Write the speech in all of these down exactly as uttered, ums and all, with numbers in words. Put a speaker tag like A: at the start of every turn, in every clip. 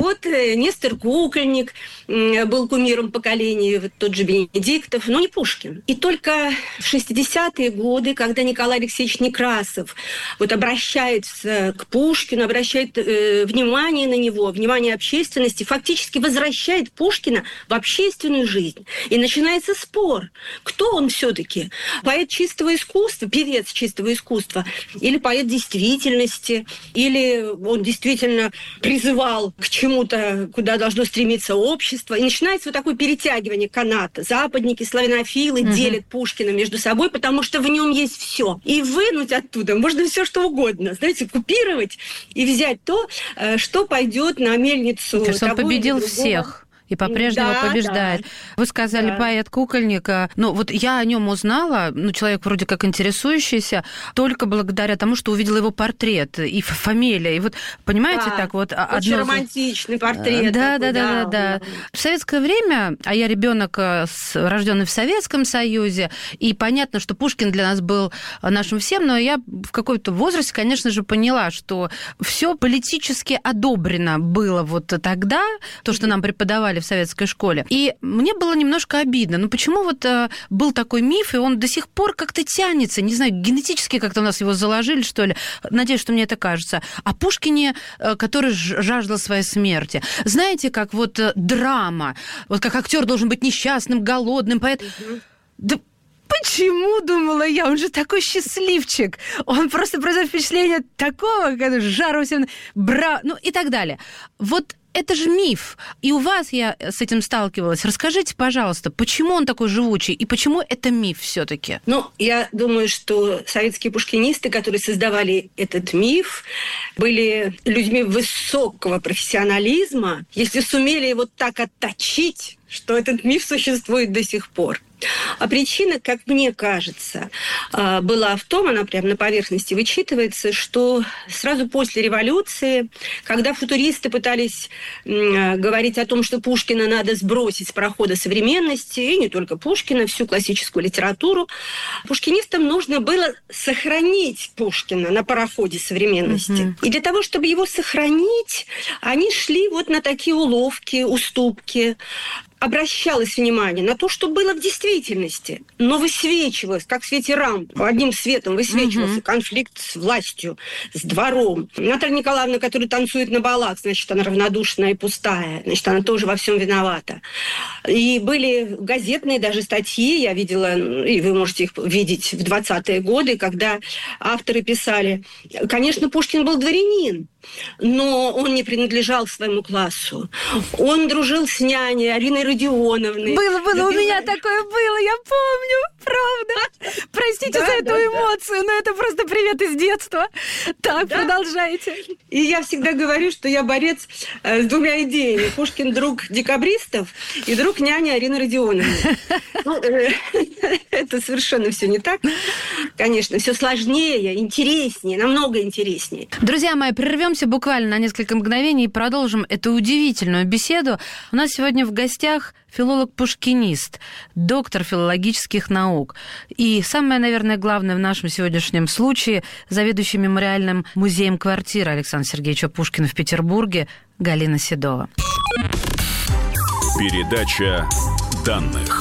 A: вот Нестор Кукольник был кумиром поколения, вот тот же Венедиктов, но не Пушкин. И только в шестидесятые годы, когда Николай Алексеевич Некрасов вот обращается к Пушкину, обращает э, внимание на него, внимание общественности, фактически возвращает Пушкина в общественную жизнь. И начинается спор, кто он все-таки? Поэт чистого искусства, певец чистого искусства, или поэт действительности, или он действительно призывал к чему-то, куда должно стремиться общество. И начинается вот такое перетягивание каната. Западники, славянофилы угу. делят Пушкина между собой, потому что в нем есть все. И вынуть оттуда можно все что угодно. Знаете, купировать и взять то, что пойдет на мельницу.
B: Кажется, он победил всех. И по-прежнему да, побеждает. Да. Вы сказали, да. поэт Кукольник. Ну, вот я о нем узнала, ну, человек вроде как интересующийся, только благодаря тому, что увидела его портрет и фамилия. И вот, понимаете, да. так вот...
A: Очень одно... романтичный портрет.
B: Да,
A: такой,
B: да, да, да, да. В советское время, а я ребенок, рожденный в Советском Союзе, и понятно, что Пушкин для нас был нашим всем, но я в каком-то возрасте, конечно же, поняла, что все политически одобрено было вот тогда, то, что нам преподавали в советской школе. И мне было немножко обидно. Ну, почему вот э, был такой миф, и он до сих пор как-то тянется? Не знаю, генетически как-то у нас его заложили, что ли? Надеюсь, что мне это кажется. О Пушкине, э, который жаждал своей смерти. Знаете, как вот э, драма, вот как актер должен быть несчастным, голодным, поэт... Mm-hmm. Да почему, думала я, он же такой счастливчик. Он просто производит впечатление такого, как жару всем, бра... ну и так далее. Вот это же миф. И у вас я с этим сталкивалась. Расскажите, пожалуйста, почему он такой живучий и почему это миф все-таки?
A: Ну, я думаю, что советские пушкинисты, которые создавали этот миф, были людьми высокого профессионализма, если сумели его так отточить, что этот миф существует до сих пор. А причина, как мне кажется, была в том, она прямо на поверхности вычитывается, что сразу после революции, когда футуристы пытались говорить о том, что Пушкина надо сбросить с парохода современности, и не только Пушкина, всю классическую литературу, пушкинистам нужно было сохранить Пушкина на пароходе современности. Mm-hmm. И для того, чтобы его сохранить, они шли вот на такие уловки, уступки. Обращалось внимание на то, что было в действительности, но высвечивалось, как в свете рамп. Одним светом высвечивался mm-hmm. конфликт с властью, с двором. Наталья Николаевна, которая танцует на балах, значит, она равнодушная и пустая, значит, она тоже во всем виновата. И были газетные даже статьи, я видела, и вы можете их видеть в двадцатые годы, когда авторы писали, конечно, Пушкин был дворянин, но он не принадлежал своему классу. Он дружил с няней Ариной Родионовной.
B: Было, было, любила... у меня такое было, я помню, правда. Простите за эту эмоцию, но это просто привет из детства. Так, продолжайте.
A: И я всегда говорю, что я борец с двумя идеями. Пушкин друг декабристов и друг няни Арины Родионовны. Это совершенно все не так. Конечно, все сложнее, интереснее, намного интереснее.
B: Друзья мои, прервемся буквально на несколько мгновений и продолжим эту удивительную беседу. У нас сегодня в гостях филолог-пушкинист, доктор филологических наук. И самое, наверное, главное в нашем сегодняшнем случае заведующий мемориальным музеем квартиры Александра Сергеевича Пушкина в Петербурге Галина Седова.
C: Передача данных.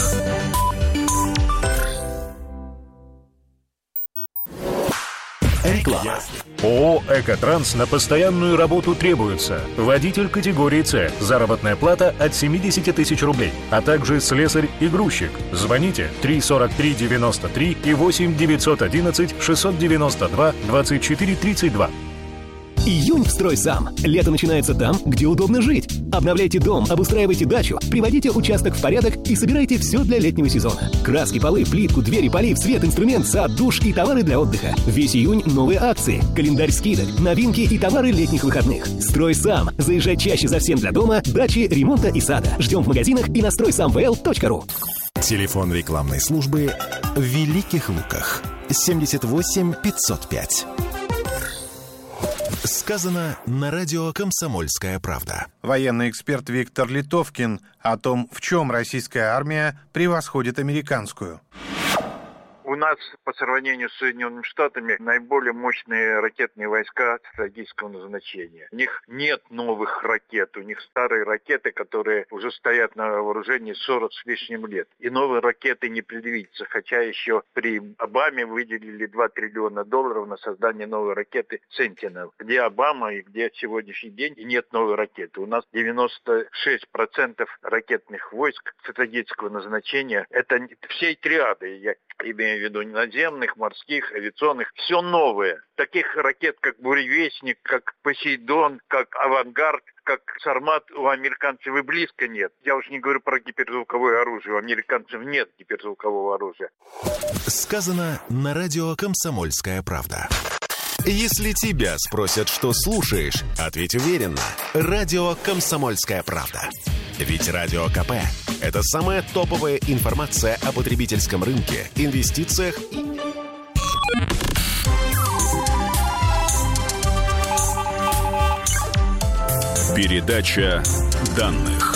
D: Реклама.
E: ООО «Экотранс» на постоянную работу требуется. Водитель категории С. Заработная плата от семьдесят тысяч рублей. А также слесарь и грузчик. Звоните три сорок три девяносто три и восемь девятьсот одиннадцать шестьсот девяносто два двадцать четыре тридцать два.
D: Июнь в «Стройсам». Лето начинается там, где удобно жить. Обновляйте дом, обустраивайте дачу, приводите участок в порядок и собирайте все для летнего сезона. Краски, полы, плитку, двери, полив, свет, инструмент, сад, душ и товары для отдыха. Весь июнь новые акции, календарь скидок, новинки и товары летних выходных. «Стройсам». Заезжай чаще за всем для дома, дачи, ремонта и сада. Ждем в магазинах и на стройсам вэ эл точка ру.
F: Телефон рекламной службы в Великих Луках. семьдесят восемь пятьсот пять. Сказано на радио «Комсомольская правда».
G: Военный эксперт Виктор Литовкин о том, в чем российская армия превосходит американскую. У нас по сравнению с Соединенными Штатами наиболее мощные ракетные войска стратегического назначения. У них нет новых ракет, у них старые ракеты, которые уже стоят на вооружении сорок с лишним лет. И новые ракеты не предвидится, хотя еще при Обаме выделили два триллиона долларов на создание новой ракеты «Сентинел». Где Обама и где сегодняшний день, и нет новой ракеты. У нас девяносто шесть процентов ракетных войск стратегического назначения. Это всей триады, я имею в виду наземных, морских, авиационных, все новое. Таких ракет, как «Буревестник», как «Посейдон», как «Авангард», как «Сармат» у американцев и близко нет. Я уж не говорю про гиперзвуковое оружие. У американцев нет гиперзвукового оружия.
F: Сказано на радио «Комсомольская правда». Если тебя спросят, что слушаешь, ответь уверенно. Радио «Комсомольская правда». Ведь Радио КП – это самая топовая информация о потребительском рынке, инвестициях.
C: Передача данных.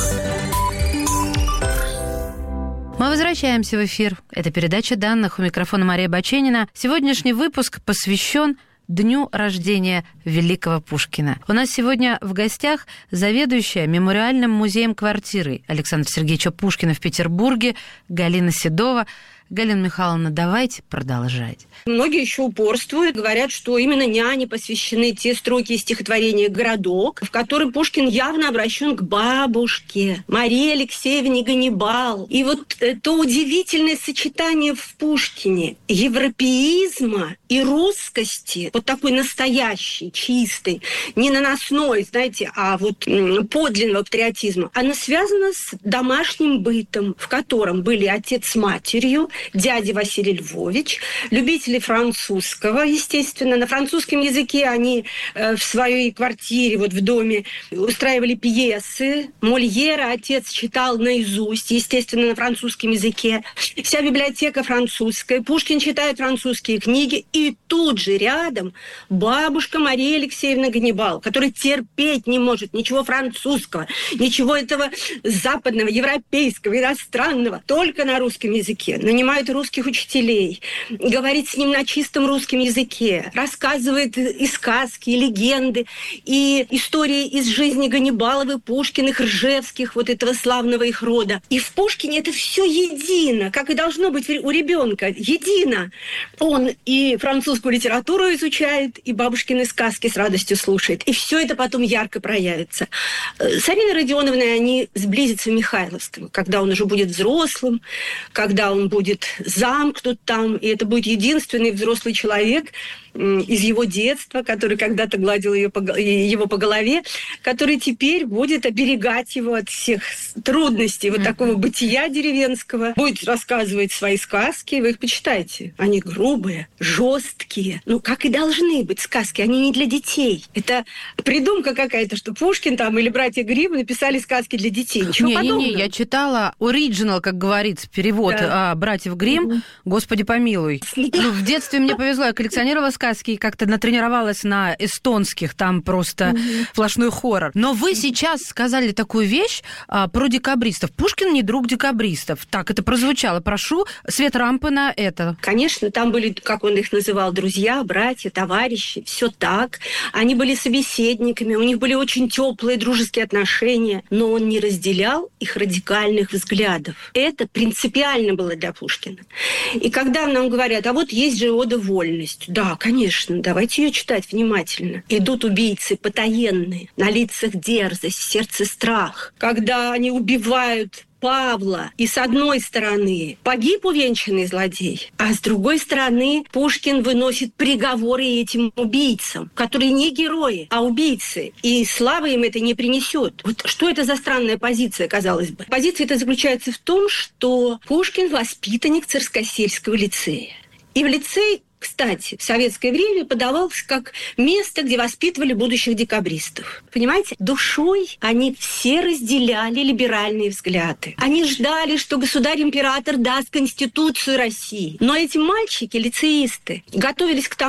B: Мы возвращаемся в эфир. Это передача данных. У микрофона Мария Баченина. Сегодняшний выпуск посвящен дню рождения великого Пушкина. У нас сегодня в гостях заведующая мемориальным музеем квартиры Александра Сергеевича Пушкина в Петербурге Галина Седова. Галина Михайловна, давайте продолжать.
A: Многие еще упорствуют, говорят, что именно няне посвящены те строки из стихотворения «Городок», в котором Пушкин явно обращен к бабушке Марии Алексеевне Ганнибал. И вот то удивительное сочетание в Пушкине европеизма и русскости, вот такой настоящей, чистой, не наносной, знаете, а вот подлинного патриотизма, она связана с домашним бытом, в котором были отец с матерью, дядя Василий Львович, любители французского, естественно. На французском языке они э, в своей квартире, вот в доме, устраивали пьесы. Мольера отец читал наизусть, естественно, на французском языке. Вся библиотека французская. Пушкин читает французские книги. И тут же рядом бабушка Мария Алексеевна Ганнибал, которая терпеть не может ничего французского, ничего этого западного, европейского, иностранного, только на русском языке. Нанимает русских учителей, говорит с ним на чистом русском языке, рассказывает и сказки, и легенды, и истории из жизни Ганнибаловой, Пушкиных, Ржевских, вот этого славного их рода. И в Пушкине это все едино, как и должно быть у ребенка, едино. Он и французскую литературу изучает, и бабушкины сказки с радостью слушает. И все это потом ярко проявится. С Ариной Родионовной они сблизятся в Михайловском, когда он уже будет взрослым, когда он будет замкнут там, и это будет единственный взрослый человек из его детства, который когда-то гладил ее по, его по голове, который теперь будет оберегать его от всех трудностей mm-hmm. вот такого бытия деревенского, будет рассказывать свои сказки, вы их почитайте. Они грубые, жесткие, ну, как и должны быть сказки, они не для детей. Это придумка какая-то, что Пушкин там или братья Гримм написали сказки для детей. Ничего не, подобного.
B: Не-не-не, я читала оригинал, как говорится, перевод да. братьев Гримм, mm-hmm. Господи помилуй. Ну, в детстве мне повезло, я коллекционировала сказки и как-то натренировалась на эстонских, там просто mm-hmm. сплошной хоррор. Но вы сейчас сказали такую вещь а, про декабристов. Пушкин не друг декабристов. Так это прозвучало. Прошу свет рампы на это.
A: Конечно, там были, как он их называл, друзья, братья, товарищи. Все так. Они были собеседниками, у них были очень теплые дружеские отношения, но он не разделял их радикальных взглядов. Это принципиально было для Пушкина. И когда нам говорят, а вот есть же ода вольность. Да, конечно. Давайте ее читать внимательно. Идут убийцы потаенные, на лицах дерзость, в сердце страх. Когда они убивают Павла, и с одной стороны погиб увенчанный злодей, а с другой стороны Пушкин выносит приговоры этим убийцам, которые не герои, а убийцы. И славы им это не принесет. Вот что это за странная позиция, казалось бы? Позиция эта заключается в том, что Пушкин воспитанник Царскосельского лицея. И в лицей, кстати, в советское время подавался как место, где воспитывали будущих декабристов. Понимаете? Душой они все разделяли либеральные взгляды. Они ждали, что государь-император даст Конституцию России. Но эти мальчики, лицеисты, готовились к тому,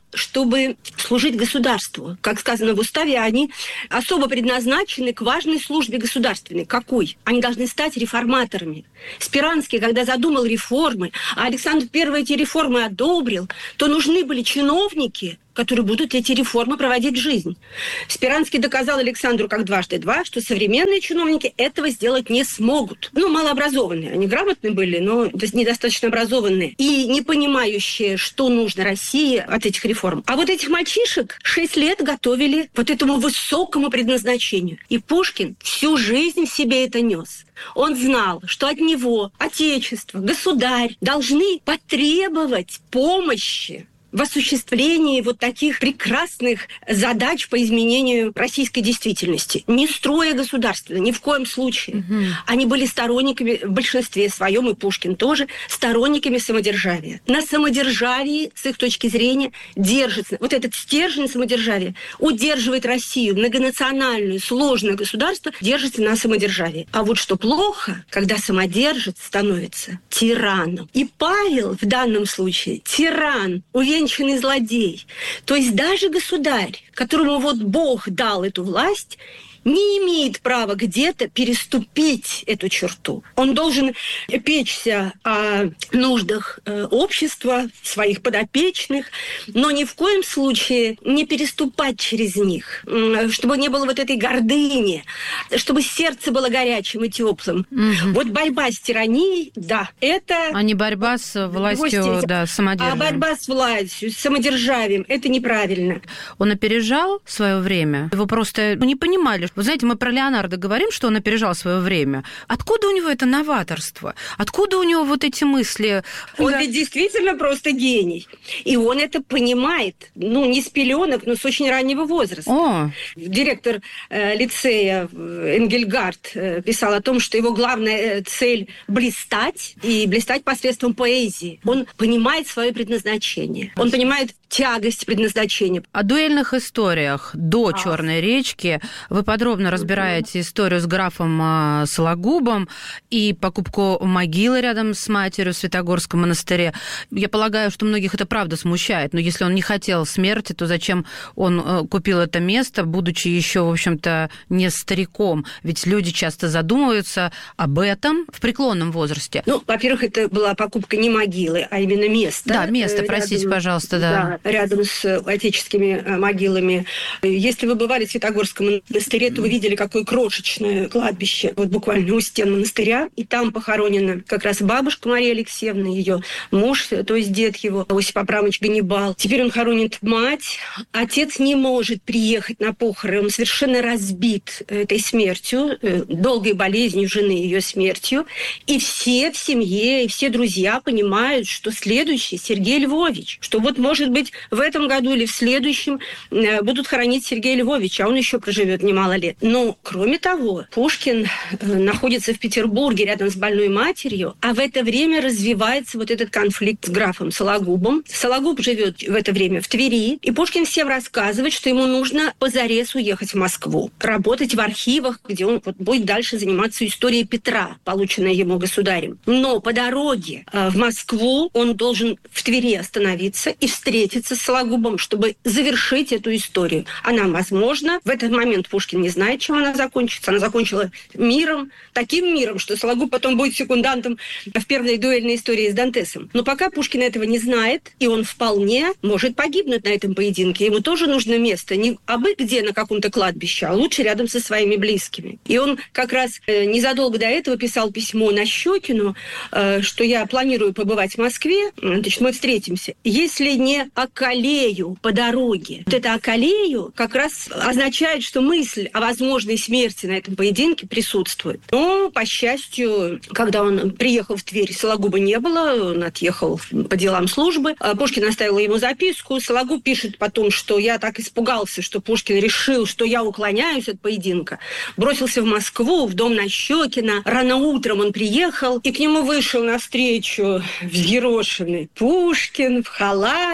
A: чтобы служить государству. Как сказано в уставе, они особо предназначены к важной службе государственной. Какой? Они должны стать реформаторами. Спиранский, когда задумал реформы, а Александр Первый эти реформы одобрил, то нужны были чиновники, которые будут эти реформы проводить в жизнь. Спиранский доказал Александру как дважды два, что современные чиновники этого сделать не смогут. Ну, малообразованные. Они грамотные были, но недостаточно образованные. И не понимающие, что нужно России от этих реформ. А вот этих мальчишек шесть лет готовили вот этому высокому предназначению. И Пушкин всю жизнь в себе это нес. Он знал, что от него отечество, государь должны потребовать помощи в осуществлении вот таких прекрасных задач по изменению российской действительности. Не строя государства, ни в коем случае. Угу. Они были сторонниками, в большинстве своем, и Пушкин тоже, сторонниками самодержавия. На самодержавии, с их точки зрения, держится. Вот этот стержень самодержавия удерживает Россию, многонациональную, сложное государство, держится на самодержавии. А вот что плохо, когда самодержец становится тираном. И Павел в данном случае тиран, уверен, венчанный злодей. То есть даже государь, которому вот Бог дал эту власть, не имеет права где-то переступить эту черту. Он должен печься о нуждах общества, своих подопечных, но ни в коем случае не переступать через них, чтобы не было вот этой гордыни, чтобы сердце было горячим и теплым. Угу. Вот борьба с тиранией, да, это...
B: А не борьба с властью, да, самодержавием.
A: А борьба с властью, с самодержавием, это неправильно.
B: Он опережал свое время. Его просто не понимали. Вы знаете, мы про Леонардо говорим, что он опережал свое время. Откуда у него это новаторство? Откуда у него вот эти мысли?
A: Он
B: да.
A: ведь действительно просто гений. И он это понимает. Ну, не с пеленок, но с очень раннего возраста.
B: О.
A: Директор э, лицея Энгельгард э, писал о том, что его главная цель – блистать, и блистать посредством поэзии. Он понимает свое предназначение. Он понимает тягость предназначения.
B: О дуэльных историях до а. «Черной речки» вы подробно разбираете историю с графом Сологубом и покупку могилы рядом с матерью в Святогорском монастыре. Я полагаю, что многих это правда смущает, но если он не хотел смерти, то зачем он купил это место, будучи еще, в общем-то, не стариком? Ведь люди часто задумываются об этом в преклонном возрасте.
A: Ну, во-первых, это была покупка не могилы, а именно места.
B: Да, место, простите, рядом, пожалуйста, да.
A: да. Рядом с отеческими могилами. Если вы бывали в Святогорском монастыре, то вы видели, какое крошечное кладбище, вот буквально у стен монастыря, и там похоронена как раз бабушка Мария Алексеевна, ее муж, то есть дед его, Осип Абрамович Ганнибал. Теперь он хоронит мать. Отец не может приехать на похороны, он совершенно разбит этой смертью, долгой болезнью жены, ее смертью. И все в семье, и все друзья понимают, что следующий Сергей Львович, что вот, может быть, в этом году или в следующем будут хоронить Сергея Львовича, а он еще проживет немало лет. Но, кроме того, Пушкин находится в Петербурге рядом с больной матерью, а в это время развивается вот этот конфликт с графом Сологубом. Сологуб живет в это время в Твери, и Пушкин всем рассказывает, что ему нужно позарез уехать в Москву, работать в архивах, где он вот будет дальше заниматься историей Петра, полученной ему государем. Но по дороге в Москву он должен в Твери остановиться и встретиться с Сологубом, чтобы завершить эту историю. Она возможна. В этот момент Пушкин не знает, чем она закончится. Она закончила миром, таким миром, что Сологуб потом будет секундантом в первой дуэльной истории с Дантесом. Но пока Пушкин этого не знает, и он вполне может погибнуть на этом поединке. Ему тоже нужно место не абы где на каком-то кладбище, а лучше рядом со своими близкими. И он как раз незадолго до этого писал письмо Нащекину, что я планирую побывать в Москве, значит, мы встретимся, если не околею по дороге. Вот это околею как раз означает, что мысль о возможной смерти на этом поединке присутствует. Но, по счастью, когда он приехал в Тверь, Сологуба не было, он отъехал по делам службы. Пушкин оставил ему записку. Сологуб пишет потом, что я так испугался, что Пушкин решил, что я уклоняюсь от поединка. Бросился в Москву, в дом Нащекина. Рано утром он приехал, и к нему вышел навстречу взъерошенный Пушкин в халате, с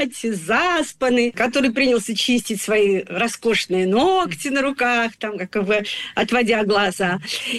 A: заспанный, который принялся чистить свои роскошные ногти на руках, там, как бы отводя глаза.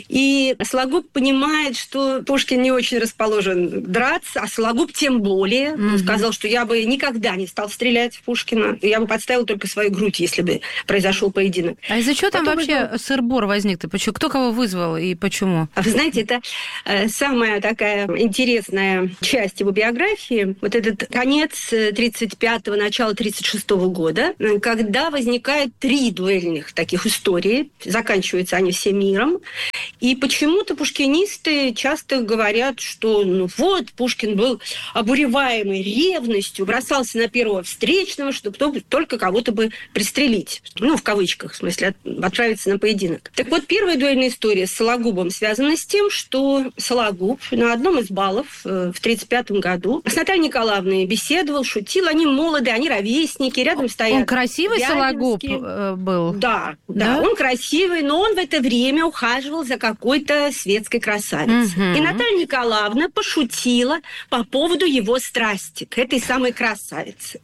A: И Сологуб понимает, что Пушкин не очень расположен драться, а Сологуб тем более. Mm-hmm. Он сказал, что я бы никогда не стал стрелять в Пушкина. Я бы подставил только свою грудь, если бы произошел поединок.
B: А из-за чего там
A: Потом
B: вообще
A: это...
B: сыр-бор возник-то? Почему? Кто кого вызвал и почему?
A: А вы знаете, это э, самая такая интересная часть его биографии. Вот этот конец тридцать пятого, начало тридцать шестого года, когда возникает три дуэльных таких истории. Заканчиваются они все миром. И почему-то пушкинисты часто говорят, что ну вот, Пушкин был обуреваемый ревностью, бросался на первого встречного, чтобы только кого-то бы пристрелить. Ну, в кавычках, в смысле, отправиться на поединок. Так вот, первая дуэльная история с Сологубом связана с тем, что Сологуб на одном из балов в тридцать пятом году с Натальей Николаевной беседовал, шутил. Они молоды, они ровесники, рядом стоят.
B: Он красивый Сологуб был?
A: Да, да, да, он красивый, но он в это время ухаживал за какой-то светской красавицей. Угу. И Наталья Николаевна пошутила по поводу его страсти к этой самой красавице.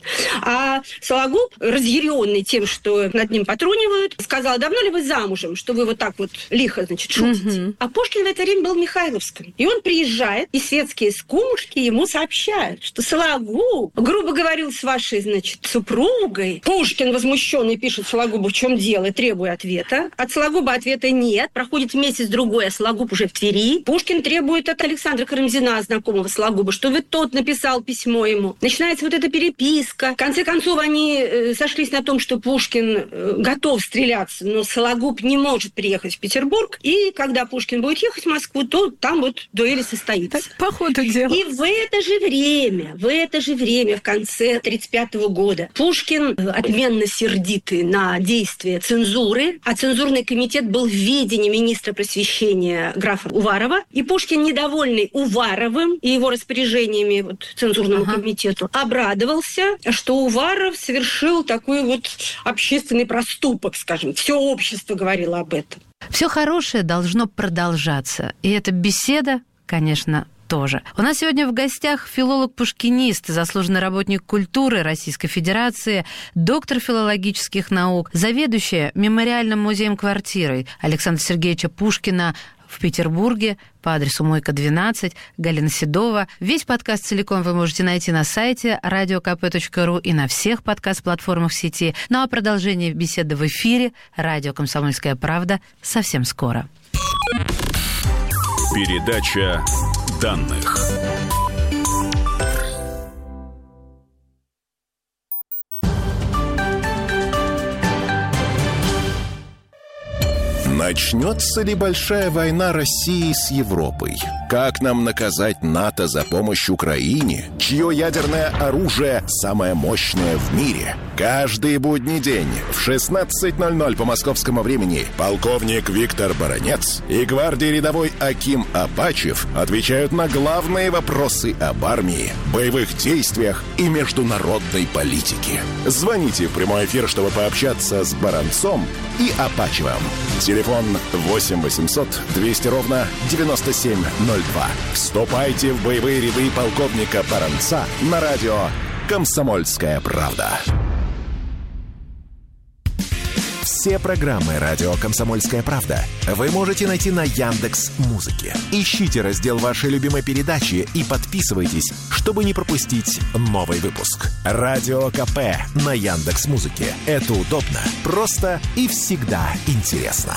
A: А Сологуб, разъяренный тем, что над ним потрунивают, сказал: давно ли вы замужем, что вы вот так вот лихо, значит, шутите? Угу. А Пушкин в это время был в Михайловском. И он приезжает, и светские скумушки ему сообщают, что Сологуб грубо говорил с вашей, значит, супругой. Пушкин, возмущенный, пишет Сологубу, в чем дело, и требует ответа. От Сологуба ответа нет. Проходит месяц-другой, а Сологуб уже в Твери. Пушкин требует от Александра Карамзина, знакомого Сологуба, что вот тот написал письмо ему. Начинается вот эта переписка. В конце концов, они э, сошлись на том, что Пушкин э, готов стреляться, но Сологуб не может приехать в Петербург. И когда Пушкин будет ехать в Москву, то там вот дуэль состоится.
B: Так, по ходу дела.
A: И в это же время, в это же время, в конце тридцать пятого года, Пушкин, отменно сердитый на действия цензуры, а цензурный комитет был в ведении министра просвещения графа Уварова, и Пушкин, недовольный Уваровым и его распоряжениями вот, цензурному ага. комитету, обрадовался, что Уваров совершил такой вот общественный проступок, скажем. Все общество говорило об этом.
B: Все хорошее должно продолжаться. И эта беседа, конечно, тоже. У нас сегодня в гостях филолог-пушкинист, заслуженный работник культуры Российской Федерации, доктор филологических наук, заведующая мемориальным музеем-квартирой Александра Сергеевича Пушкина в Петербурге по адресу Мойка, двенадцать, Галина Седова. Весь подкаст целиком вы можете найти на сайте радио ка пэ точка ру и на всех подкаст-платформах сети. Ну а продолжение беседы в эфире радио «Комсомольская правда» совсем скоро.
C: Передача данных.
F: Начнется ли большая война России с Европой? Как нам наказать НАТО за помощь Украине, чье ядерное оружие самое мощное в мире? Каждый будний день в шестнадцать ноль ноль по московскому времени полковник Виктор Баранец и гвардии рядовой Аким Апачев отвечают на главные вопросы об армии, боевых действиях и международной политике. Звоните в прямой эфир, чтобы пообщаться с Баранцом и Апачевым. Телефон восемь восемьсот двести ровно девяносто семь ноль два. Вступайте в боевые ряды полковника Баранца на радио «Комсомольская правда». Все программы радио «Комсомольская правда» вы можете найти на Яндекс.Музыке. Ищите раздел вашей любимой передачи и подписывайтесь, чтобы не пропустить новый выпуск. Радио КП на Яндекс.Музыке. Это удобно, просто и всегда интересно.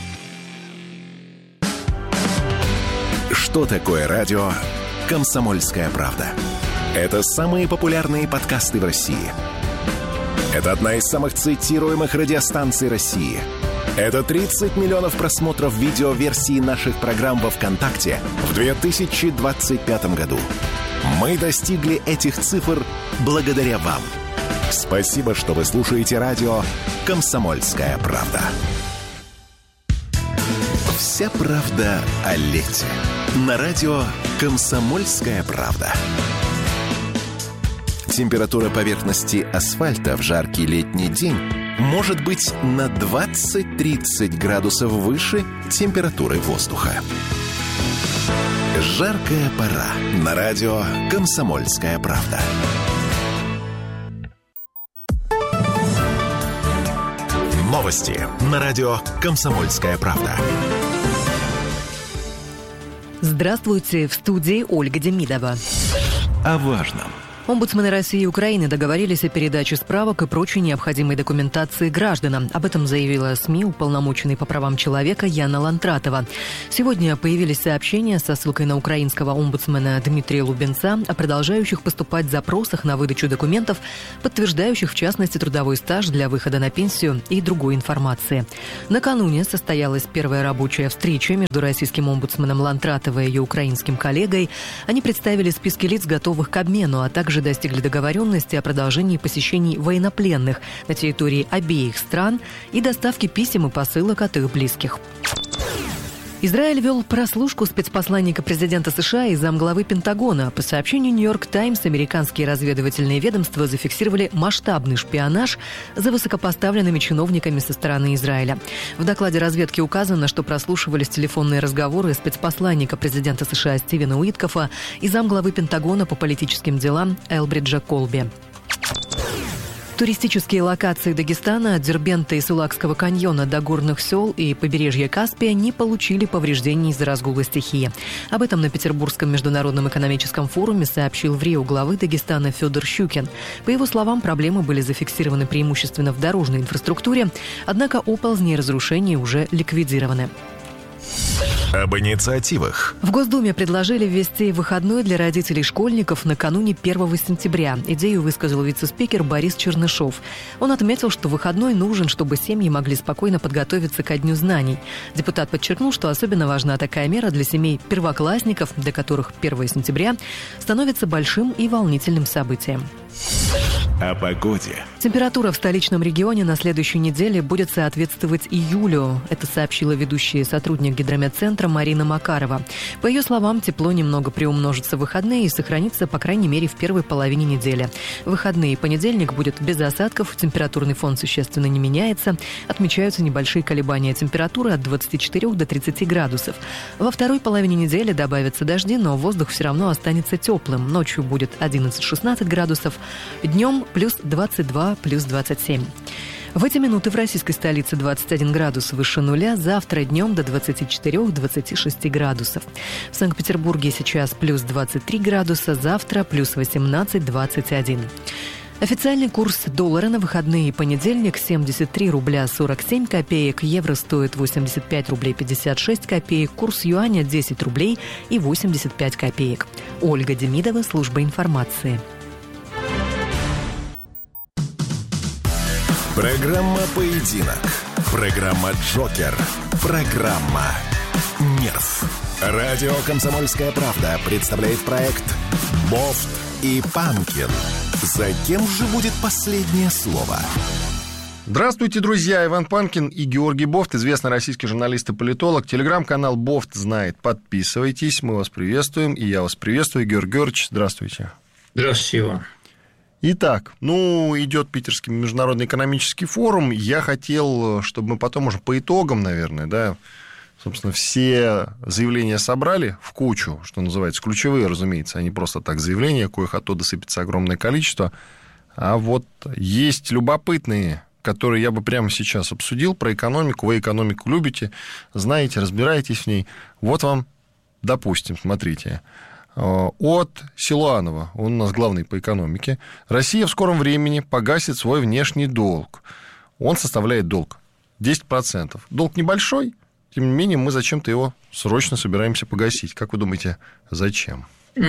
F: Что такое радио «Комсомольская правда»? Это самые популярные подкасты в России. Это одна из самых цитируемых радиостанций России. Это тридцать миллионов просмотров видеоверсии наших программ во ВКонтакте в две тысячи двадцать пятом году. Мы достигли этих цифр благодаря вам. Спасибо, что вы слушаете радио «Комсомольская правда». Вся правда о лете. На радио «Комсомольская правда». Температура поверхности асфальта в жаркий летний день может быть на двадцать-тридцать градусов выше температуры воздуха. Жаркая пора. На радио «Комсомольская правда». Новости на радио «Комсомольская правда».
H: Здравствуйте, в студии Ольга Демидова.
F: О важном.
H: Омбудсмены России и Украины договорились о передаче справок и прочей необходимой документации гражданам. Об этом заявила СМИ уполномоченный по правам человека Яна Лантратова. Сегодня появились сообщения со ссылкой на украинского омбудсмена Дмитрия Лубенца о продолжающих поступать запросах на выдачу документов, подтверждающих в частности трудовой стаж для выхода на пенсию и другой информации. Накануне состоялась первая рабочая встреча между российским омбудсменом Лантратовой и ее украинским коллегой. Они представили списки лиц, готовых к обмену, а также достигли договоренности о продолжении посещений военнопленных на территории обеих стран и доставки писем и посылок от их близких. Израиль вел прослушку спецпосланника президента США и замглавы Пентагона. По сообщению «Нью-Йорк Таймс», американские разведывательные ведомства зафиксировали масштабный шпионаж за высокопоставленными чиновниками со стороны Израиля. В докладе разведки указано, что прослушивались телефонные разговоры спецпосланника президента США Стивена Уиткофа и замглавы Пентагона по политическим делам Элбриджа Колби. Туристические локации Дагестана от Дербента и Сулакского каньона до горных сел и побережья Каспия не получили повреждений из-за разгула стихии. Об этом на Петербургском международном экономическом форуме сообщил в Рио главы Дагестана Федор Щукин. По его словам, проблемы были зафиксированы преимущественно в дорожной инфраструктуре, однако оползни и разрушения уже ликвидированы.
F: Об инициативах.
H: В Госдуме предложили ввести выходной для родителей школьников накануне первого сентября. Идею высказал вице-спикер Борис Чернышов. Он отметил, что выходной нужен, чтобы семьи могли спокойно подготовиться ко Дню знаний. Депутат подчеркнул, что особенно важна такая мера для семей первоклассников, для которых первого сентября становится большим и волнительным событием.
F: О погоде.
H: Температура в столичном регионе на следующей неделе будет соответствовать июлю. Это сообщила ведущая сотрудник Гидрометцентра Марина Макарова. По ее словам, тепло немного приумножится в выходные и сохранится, по крайней мере, в первой половине недели. В выходные и понедельник будет без осадков, температурный фон существенно не меняется. Отмечаются небольшие колебания температуры от двадцати четырёх до тридцати градусов. Во второй половине недели добавятся дожди, но воздух все равно останется теплым. Ночью будет одиннадцать-шестнадцать градусов, днем плюс двадцать два, плюс двадцать семь. В эти минуты в российской столице двадцать один градус выше нуля, завтра днем до двадцати четырёх - двадцати шести градусов. В Санкт-Петербурге сейчас плюс двадцать три градуса, завтра плюс восемнадцать - двадцать один. Официальный курс доллара на выходные и понедельник семьдесят три рубля сорок семь копеек, евро стоит восемьдесят пять рублей пятьдесят шесть копеек, курс юаня десять рублей и восемьдесят пять копеек. Ольга Демидова, служба информации.
F: Программа «Поединок». Программа «Джокер». Программа «Нерв». Радио «Комсомольская правда» представляет проект «Бофт и Панкин». За кем же будет последнее слово?
I: Здравствуйте, друзья! Иван Панкин и Георгий Бофт, известный российский журналист и политолог. Телеграм-канал «Бофт знает». Подписывайтесь, мы вас приветствуем, и я вас приветствую. Георгий Георгиевич, здравствуйте.
J: Здравствуйте, Иван.
I: Итак, ну, идет Питерский международный экономический форум. Я хотел, чтобы мы потом уже по итогам, наверное, да, собственно, все заявления собрали в кучу, что называется, ключевые, разумеется, а не просто так заявления, коих оттуда сыпется огромное количество. А вот есть любопытные, которые я бы прямо сейчас обсудил, про экономику. Вы экономику любите, знаете, разбираетесь в ней. Вот вам, допустим, смотрите, от Силуанова, он у нас главный по экономике. Россия в скором времени погасит свой внешний долг. Он составляет долг десять процентов. Долг небольшой, тем не менее мы зачем-то его срочно собираемся погасить. Как вы думаете, зачем?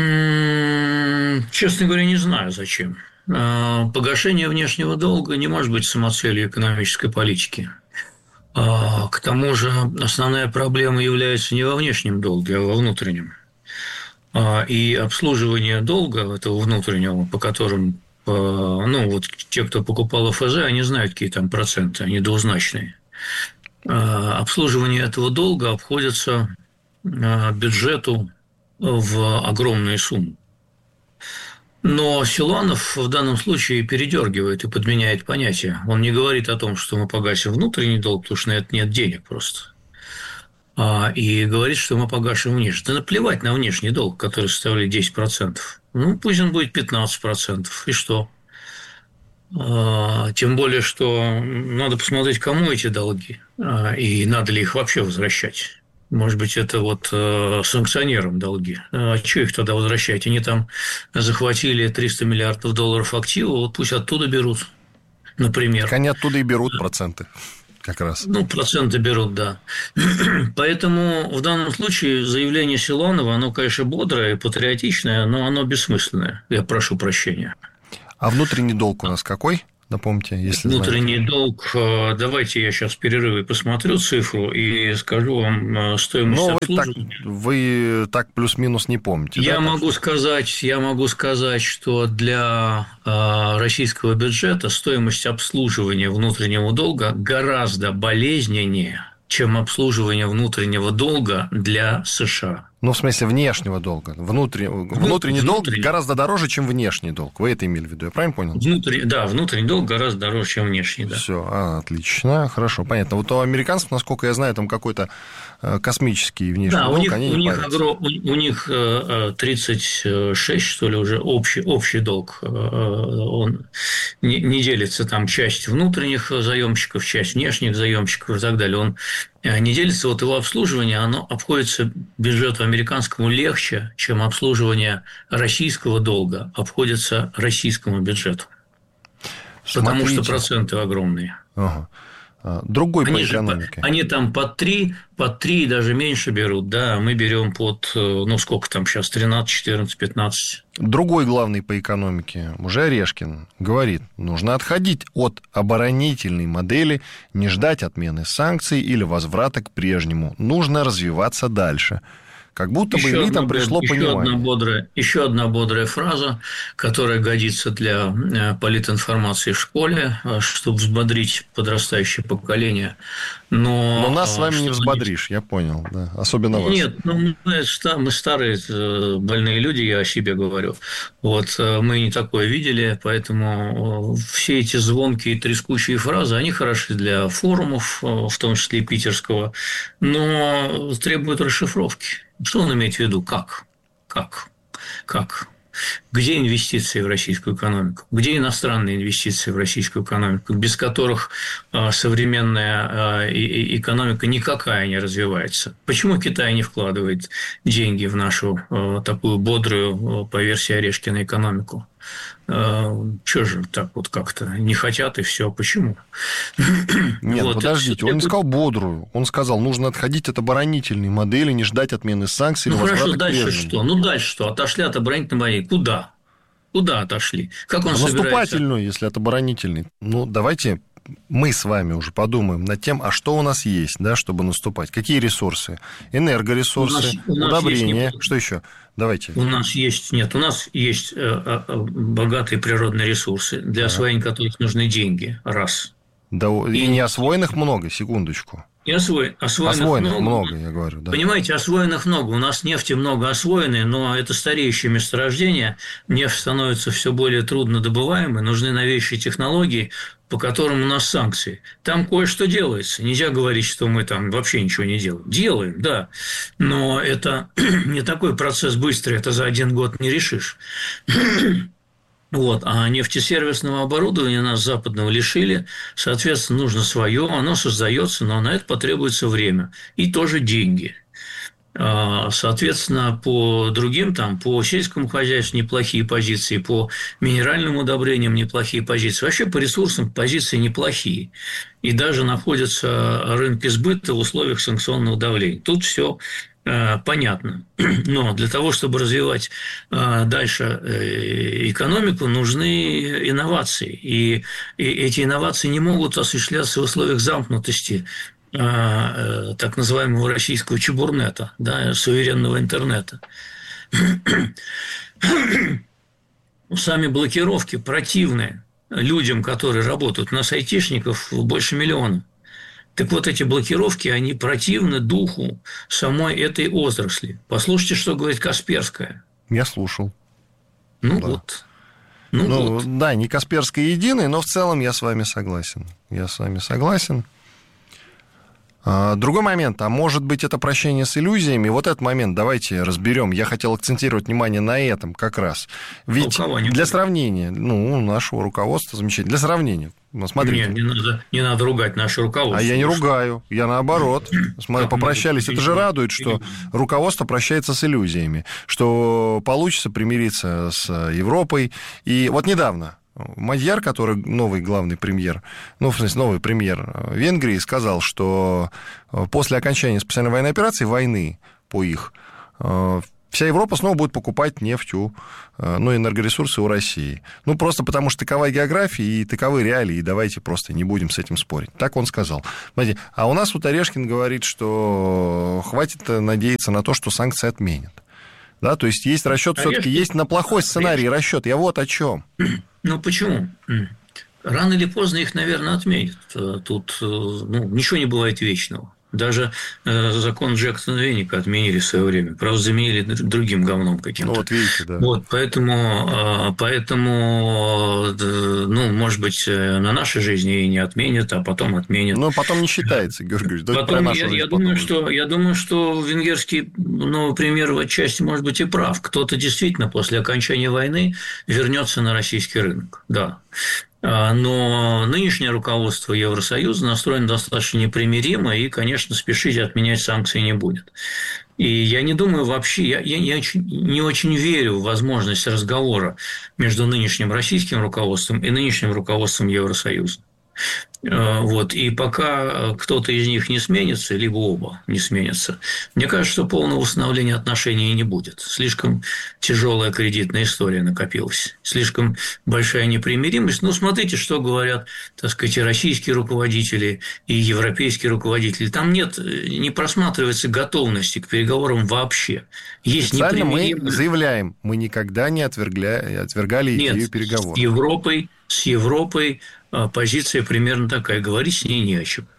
J: Честно говоря, не знаю, зачем. Погашение внешнего долга не может быть самоцелью экономической политики. К тому же основная проблема является не во внешнем долге, а во внутреннем. И обслуживание долга этого внутреннего, по которым, ну, вот те, кто покупал эф зэ, они знают, какие там проценты, они двузначные. Обслуживание этого долга обходится бюджету в огромные суммы. Но Силуанов в данном случае передергивает и подменяет понятия. Он не говорит о том, что мы погасим внутренний долг, потому что на это нет денег просто. И говорит, что мы погашим внешний. Да наплевать на внешний долг, который составляет десять процентов. Ну, пусть он будет пятнадцать процентов. И что? Тем более, что надо посмотреть, кому эти долги, и надо ли их вообще возвращать. Может быть, это вот санкционерам долги. А что их тогда возвращать? Они там захватили триста миллиардов долларов активов, вот пусть оттуда берут, например.
I: Так они оттуда и берут проценты. Как раз.
J: Ну, проценты берут, да. Поэтому в данном случае заявление Силуанова, оно, конечно, бодрое и патриотичное, но оно бессмысленное. Я прошу прощения.
I: А внутренний долг у нас какой? Напомните, если
J: Внутренний
I: знаете.
J: долг, давайте я сейчас в перерыве посмотрю цифру и скажу вам стоимость
I: Но
J: обслуживания.
I: Вы так, вы так плюс-минус не помните.
J: Я
I: да,
J: могу сказать, я могу сказать, что для российского бюджета стоимость обслуживания внутреннего долга гораздо болезненнее, чем обслуживание внутреннего долга для США.
I: Ну, в смысле, внешнего долга. Внутренний, внутренний долг
J: внутренний.
I: гораздо дороже, чем внешний долг. Вы это имели в виду, я правильно понял?
J: Внутренний, да, внутренний долг гораздо дороже, чем внешний, да.
I: Все, а, отлично, хорошо, понятно. Вот у американцев, насколько я знаю, там какой-то космический внешний
J: да,
I: долг,
J: у них,
I: они
J: у
I: не
J: них,
I: парятся.
J: огром, у них тридцать шесть, что ли, уже общий, общий долг. Он не, не делится там часть внутренних заемщиков, часть внешних заемщиков и так далее. Он не делится, вот его обслуживание, оно обходится бюджету американскому легче, чем обслуживание российского долга обходится российскому бюджету. Потому
I: Смотрите.
J: что проценты огромные.
I: Ага. Другой
J: они
I: по
J: же,
I: экономике.
J: Они там под три, под три и даже меньше берут, да, мы берем под, ну, сколько там сейчас, тринадцать, четырнадцать, пятнадцать.
I: Другой главный по экономике, уже Орешкин, говорит, нужно отходить от оборонительной модели, не ждать отмены санкций или возврата к прежнему. Нужно развиваться дальше. Как будто бы элитам пришло
J: еще
I: понимание.
J: Одна бодрая, еще одна бодрая фраза, которая годится для политинформации в школе, чтобы взбодрить подрастающее поколение. Но,
I: Но нас с вами не
J: что
I: взбодришь, я понял, да, особенно вас.
J: Нет, ну, мы старые больные люди, я о себе говорю. Вот мы не такое видели, поэтому все эти звонкие трескучие фразы, они хороши для форумов, в том числе и питерского, но требуют расшифровки. Что он имеет в виду? Как? Как? Как? Где инвестиции в российскую экономику? Где иностранные инвестиции в российскую экономику, без которых современная экономика никакая не развивается? Почему Китай не вкладывает деньги в нашу такую бодрую, по версии Орешкина, экономику? Чего же так вот как-то не хотят и все? Почему?
I: Нет,
J: вот,
I: подождите, он не сказал бодрую. Он сказал, нужно отходить от оборонительной модели, не ждать отмены санкций.
J: Ну, хорошо, дальше
I: прежнему.
J: что? Ну, дальше что? Отошли от оборонительной модели. Куда? Куда отошли? Как он
I: Наступательную,
J: собирается?
I: если от оборонительной. Ну, давайте мы с вами уже подумаем над тем, а что у нас есть, да, чтобы наступать. Какие ресурсы? Энергоресурсы,
J: У нас, у нас
I: удобрения.
J: есть...
I: Что еще? Давайте.
J: У нас есть... Нет, у нас есть богатые природные ресурсы, для
I: да.
J: освоения которых нужны деньги. Раз.
I: Да, и, и не освоенных много, секундочку.
J: И осво... освоенных,
I: освоенных много,
J: много,
I: я говорю, да.
J: Понимаете, освоенных много. У нас нефти много освоенной, но это стареющее месторождение. Нефть становится все более трудно добываемой. Нужны новейшие технологии, по которым у нас санкции. Там кое-что делается. Нельзя говорить, что мы там вообще ничего не делаем. Делаем, да. Но это не такой процесс быстрый, это за один год не решишь. Вот. А нефтесервисного оборудования нас западного лишили, соответственно, нужно свое, оно создается, но на это потребуется время и тоже деньги. Соответственно, по другим, там, по сельскому хозяйству неплохие позиции, по минеральным удобрениям неплохие позиции. Вообще по ресурсам позиции неплохие. И даже находятся рынки сбыта в условиях санкционного давления. Тут все понятно. Но для того, чтобы развивать дальше экономику, нужны инновации. И эти инновации не могут осуществляться в условиях замкнутости так называемого российского чебурнета, да, суверенного интернета. Сами блокировки противны людям, которые работают. У нас айтишников больше миллиона. Так вот, эти блокировки, они противны духу самой этой отрасли. Послушайте, что говорит Касперская.
I: Я слушал.
J: Ну
I: да.
J: вот. Ну,
I: ну
J: вот.
I: Да, не Касперская единая, но в целом я с вами согласен. Я с вами согласен. Другой момент, а может быть, это прощение с иллюзиями? Вот этот момент давайте разберем. Я хотел акцентировать внимание на этом как раз. Ведь для сравнения, ну, нашего руководства замечательно, для сравнения, смотрите.
J: Нет, не надо, не надо ругать наше руководство.
I: А я не ругаю, я наоборот. Смотри, попрощались. Это же радует, что руководство прощается с иллюзиями, что получится примириться с Европой. И вот недавно Мадьяр, который новый главный премьер, ну, в смысле, новый премьер Венгрии, сказал, что после окончания специальной военной операции, войны по их, вся Европа снова будет покупать нефть, у, ну, энергоресурсы у России. Ну, просто потому что такова география и таковы реалии, и давайте просто не будем с этим спорить. Так он сказал. Смотрите, а у нас вот Орешкин говорит, что хватит надеяться на то, что санкции отменят. Да, то есть есть расчет, все-таки есть на плохой сценарий расчет. Я вот о чем.
J: Ну, почему? Рано или поздно их, наверное, отменят. Тут ну, ничего не бывает вечного. Даже э, закон Джексона-Веника отменили в свое время. Правда, заменили другим говном каким-то.
I: Ну, вот видите, да.
J: Вот, поэтому, э, поэтому э, ну, может быть, на нашей жизни и не отменят, а потом отменят.
I: Ну, потом не считается, Георгий Георгиевич.
J: Потом, я, я, думаю, что, я думаю, что венгерский новый премьер в отчасти, может быть, и прав. Кто-то действительно после окончания войны вернется на российский рынок. Да. Но нынешнее руководство Евросоюза настроено достаточно непримиримо, и, конечно, спешить отменять санкции не будет. И я не думаю вообще, я, я, я не очень верю в возможность разговора между нынешним российским руководством и нынешним руководством Евросоюза. Вот. И пока кто-то из них не сменится, либо оба не сменятся, мне кажется, что полного восстановления отношений не будет. Слишком тяжелая кредитная история накопилась, слишком большая непримиримость. Ну, смотрите, что говорят, так сказать, и российские руководители, и европейские руководители. Там нет, не просматривается готовности к переговорам вообще. Есть непримиримость.
I: Мы заявляем, мы никогда не отвергали, отвергали идею
J: нет,
I: переговоров.
J: С Европой, с Европой позиция примерно такая, говорить с ней не о чем.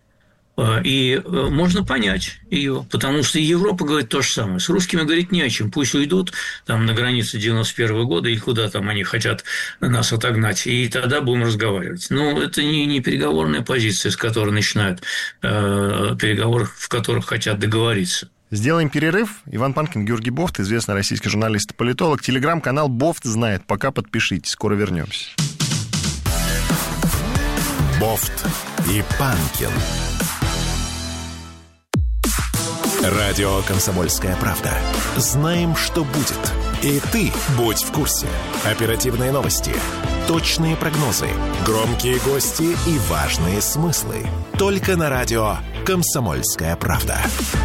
J: И можно понять ее, потому что Европа говорит то же самое. С русскими говорить не о чем. Пусть уйдут там, на границе девяносто первого года или куда там они хотят нас отогнать, и тогда будем разговаривать. Но это не, не переговорная позиция, с которой начинают э, переговоры, в которых хотят договориться.
I: Сделаем перерыв. Иван Панкин, Георгий Бофт, известный российский журналист и политолог. Телеграм-канал Бофт знает. Пока подпишитесь. Скоро вернемся.
F: Бофт и Панкин. Радио «Комсомольская правда». Знаем, что будет. И ты будь в курсе. Оперативные новости, точные прогнозы, громкие гости и важные смыслы. Только на радио «Комсомольская правда».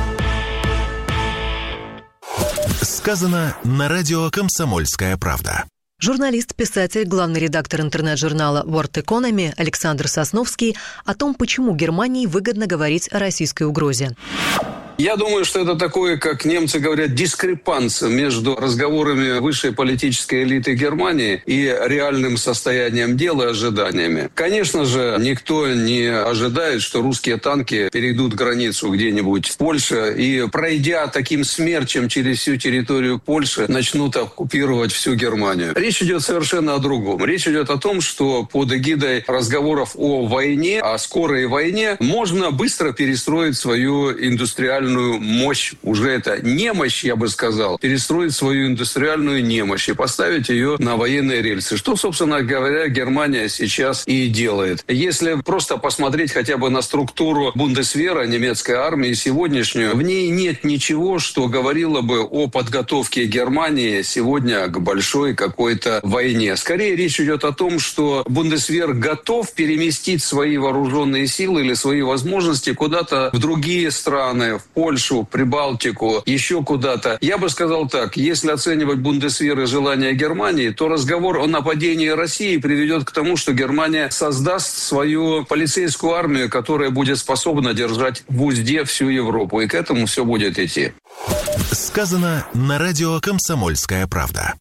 F: Сказано на радио «Комсомольская правда».
H: Журналист, писатель, главный редактор интернет-журнала World Economy Александр Сосновский о том, почему Германии выгодно говорить о российской угрозе.
K: Я думаю, что это такое, как немцы говорят, дискрепанция между разговорами высшей политической элиты Германии и реальным состоянием дела и ожиданиями. Конечно же, никто не ожидает, что русские танки перейдут границу где-нибудь в Польше и, пройдя таким смерчем через всю территорию Польши, начнут оккупировать всю Германию. Речь идет совершенно о другом. Речь идет о том, что под эгидой разговоров о войне, о скорой войне, можно быстро перестроить свою индустриальную мощь, уже это немощь, я бы сказал, перестроить свою индустриальную немощь и поставить ее на военные рельсы. Что, собственно говоря, Германия сейчас и делает. Если просто посмотреть хотя бы на структуру Бундесвера, немецкой армии сегодняшнюю, в ней нет ничего, что говорило бы о подготовке Германии сегодня к большой какой-то войне. Скорее речь идет о том, что Бундесвер готов переместить свои вооруженные силы или свои возможности куда-то в другие страны, в Польшу, Прибалтику, еще куда-то. Я бы сказал так, если оценивать Бундесвер и желания Германии, то разговор о нападении России приведет к тому, что Германия создаст свою полицейскую армию, которая будет способна держать в узде всю Европу. И к этому все будет идти.
F: Сказано на радио «Комсомольская правда».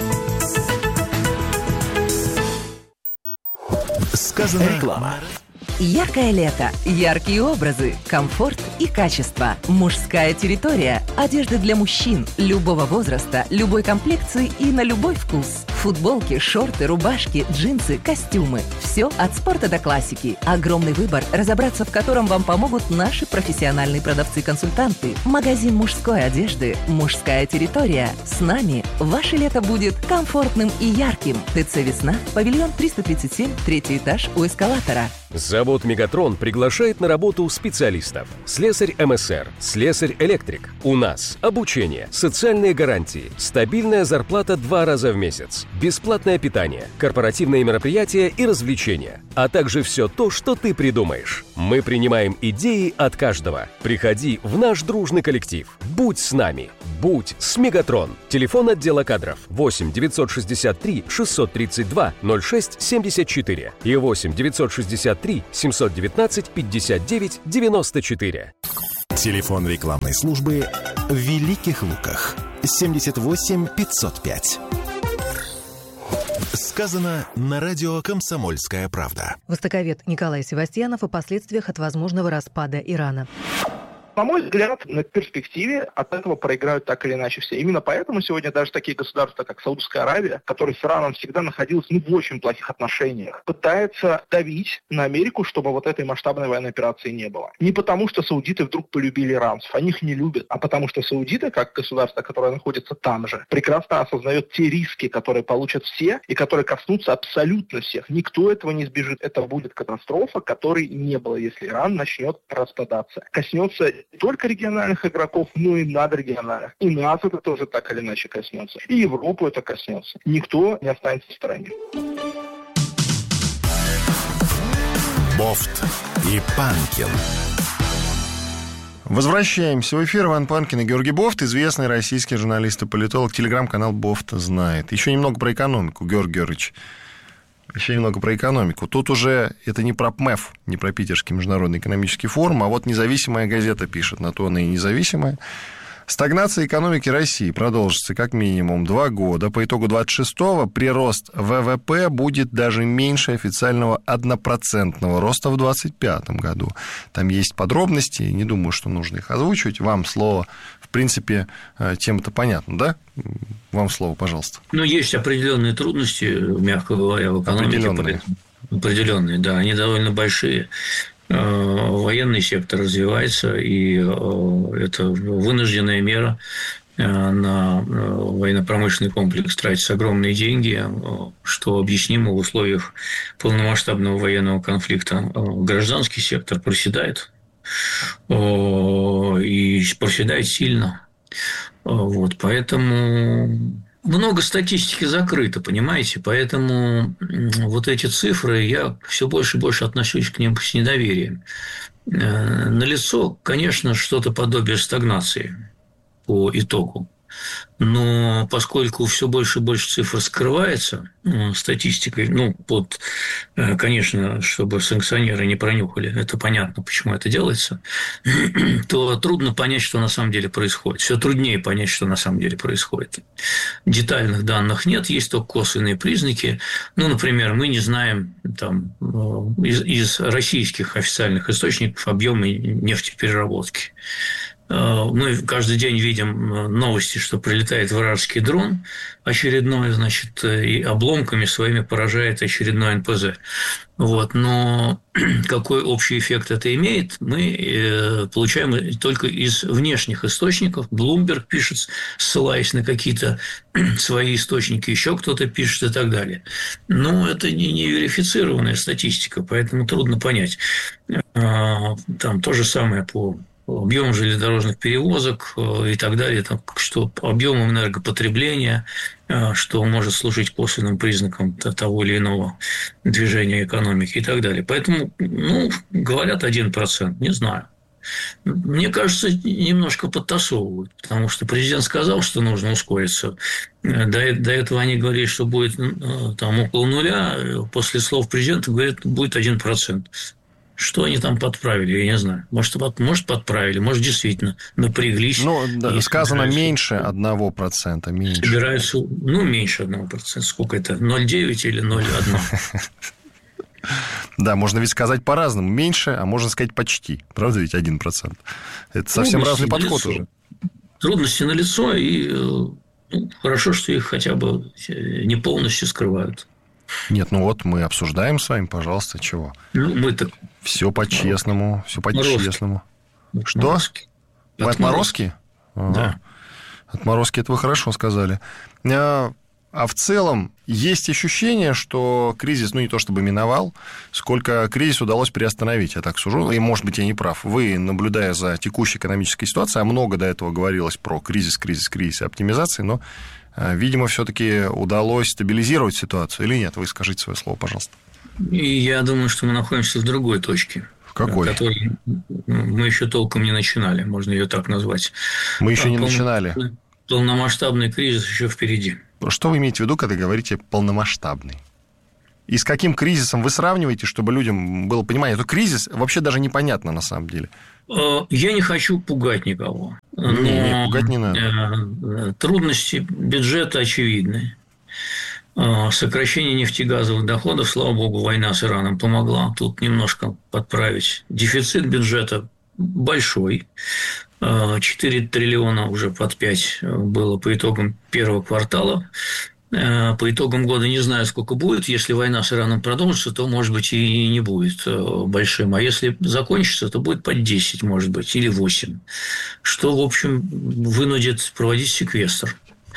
F: Сказано...
D: Реклама.
L: Яркое лето, яркие образы, комфорт и качество. Мужская территория. Одежда для мужчин любого возраста, любой комплекции и на любой вкус. Футболки, шорты, рубашки, джинсы, костюмы. Все от спорта до классики. Огромный выбор, разобраться в котором вам помогут наши профессиональные продавцы-консультанты. Магазин мужской одежды «Мужская территория». С нами ваше лето будет комфортным и ярким. ТЦ «Весна», павильон триста тридцать семь, третий этаж у эскалатора.
M: Завод «Мегатрон» приглашает на работу специалистов. Слесарь эм эс эр, слесарь-электрик. У нас обучение, социальные гарантии, стабильная зарплата два раза в месяц, бесплатное питание, корпоративные мероприятия и развлечения, а также все то, что ты придумаешь. Мы принимаем идеи от каждого. Приходи в наш дружный коллектив. Будь с нами. Будь с «Мегатрон». Телефон отдела кадров восемь девятьсот шестьдесят три шестьсот тридцать два ноль шесть семьдесят четыре и восемь девятьсот шестьдесят три семьсот девятнадцать пятьдесят девять девяносто четыре.
F: Телефон рекламной службы в Великих Луках семьдесят восемь пятьсот пять. Сказано на радио «Комсомольская правда».
H: Востоковед Николай Севастьянов о последствиях от возможного распада Ирана.
N: На мой взгляд, на перспективе от этого проиграют так или иначе все. Именно поэтому сегодня даже такие государства, как Саудовская Аравия, которые с Ираном всегда находились ну, в очень плохих отношениях, пытаются давить на Америку, чтобы вот этой масштабной военной операции не было. Не потому, что саудиты вдруг полюбили иранцев, они их не любят, а потому что саудиты, как государство, которое находится там же, прекрасно осознает те риски, которые получат все и которые коснутся абсолютно всех. Никто этого не избежит. Это будет катастрофа, которой не было, если Иран начнет распадаться. Коснется не только региональных игроков, но и надрегиональных. И нас это тоже так или иначе коснется. И Европу это коснется. Никто не останется в стороне.
F: Бофт и Панкин.
I: Возвращаемся в эфир. Иван Панкин и Георгий Бофт, известный российский журналист и политолог. Телеграм-канал Бофт знает. Еще немного про экономику, Георгий Георгиевич. Еще немного про экономику. Тут уже это не про ПМЭФ, не про Питерский международный экономический форум, а вот независимая газета пишет, на то она и независимая. Стагнация экономики России продолжится как минимум два года. По итогу двадцать шестого прирост вэ вэ пэ будет даже меньше официального однопроцентного роста в двадцать пятом году. Там есть подробности, не думаю, что нужно их озвучивать. Вам слово. В принципе, тема-то понятна, да? Вам слово, пожалуйста.
J: Ну, есть определенные трудности, мягко говоря, в экономике.
I: Определенные.
J: Определенные, да, они довольно большие. Военный сектор развивается, и это вынужденная мера. На военно-промышленный комплекс тратятся огромные деньги, что объяснимо в условиях полномасштабного военного конфликта. Гражданский сектор проседает, и проседает сильно. Вот, поэтому много статистики закрыто, понимаете, поэтому вот эти цифры, я все больше и больше отношусь к ним с недоверием. Налицо, конечно, что-то подобие стагнации по итогу. Но поскольку все больше и больше цифр скрывается статистикой, ну, под, конечно, чтобы санкционеры не пронюхали, это понятно, почему это делается, то трудно понять, что на самом деле происходит. Все труднее понять, что на самом деле происходит. Детальных данных нет, есть только косвенные признаки. Ну, например, мы не знаем там, из, из российских официальных источников объемы нефтепереработки. Мы каждый день видим новости, что прилетает вражеский дрон очередной, значит, и обломками своими поражает очередной эн пэ зэ. Вот. Но какой общий эффект это имеет, мы получаем только из внешних источников. Bloomberg пишет, ссылаясь на какие-то свои источники, еще кто-то пишет и так далее. Но это не, не верифицированная статистика, поэтому трудно понять. Там то же самое по объем железнодорожных перевозок и так далее, там, что объемом энергопотребления, что может служить косвенным признаком того или иного движения экономики и так далее. Поэтому, ну, говорят один процент, не знаю. Мне кажется, немножко подтасовывают, потому что президент сказал, что нужно ускориться. До, до этого они говорили, что будет там около нуля, после слов президента говорят, будет один процент. Что они там подправили, я не знаю. Может, под, может подправили, может, действительно напряглись.
I: Ну, да, сказано меньше одного процента. Меньше.
J: Собираются, ну, меньше одного процента. Сколько это? ноль целых девять или ноль целых одна?
I: Да, можно ведь сказать по-разному. Меньше, а можно сказать почти. Правда ведь один процент? Это совсем разный подход уже.
J: Трудности налицо, и ну, хорошо, что их хотя бы не полностью скрывают.
I: Нет, ну вот мы обсуждаем с вами, пожалуйста, чего?
J: Ну, мы-то...
I: Все по-честному, все по-честному. Что?
J: Отморозки.
I: Вы отморозки? Ага.
J: Да.
I: Отморозки, это вы хорошо сказали. А, а в целом есть ощущение, что кризис, ну, не то чтобы миновал, сколько кризис удалось приостановить, я так сужу, и, может быть, я не прав. Вы, наблюдая за текущей экономической ситуацией, а много до этого говорилось про кризис, кризис, кризис и оптимизации, но, видимо, все-таки удалось стабилизировать ситуацию или нет? Вы скажите свое слово, пожалуйста.
J: И я думаю, что мы находимся в другой точке.
I: В какой?
J: Которую мы еще толком не начинали, можно ее так назвать.
I: Мы еще
J: а
I: не
J: пол...
I: начинали.
J: Полномасштабный кризис еще впереди.
I: Что вы имеете в виду, когда говорите полномасштабный? И с каким кризисом вы сравниваете, чтобы людям было понимание? Это кризис вообще даже непонятно на самом деле.
J: Я не хочу пугать никого. Но
I: не, не, пугать не надо.
J: Трудности бюджета очевидны. Сокращение нефтегазовых доходов, слава богу, война с Ираном помогла тут немножко подправить. Дефицит бюджета большой. четыре триллиона уже под пять было по итогам первого квартала. По итогам года не знаю, сколько будет. Если война с Ираном продолжится, то, может быть, и не будет большим. А если закончится, то будет под десять, может быть, или восемь. Что, в общем, вынудит проводить секвестр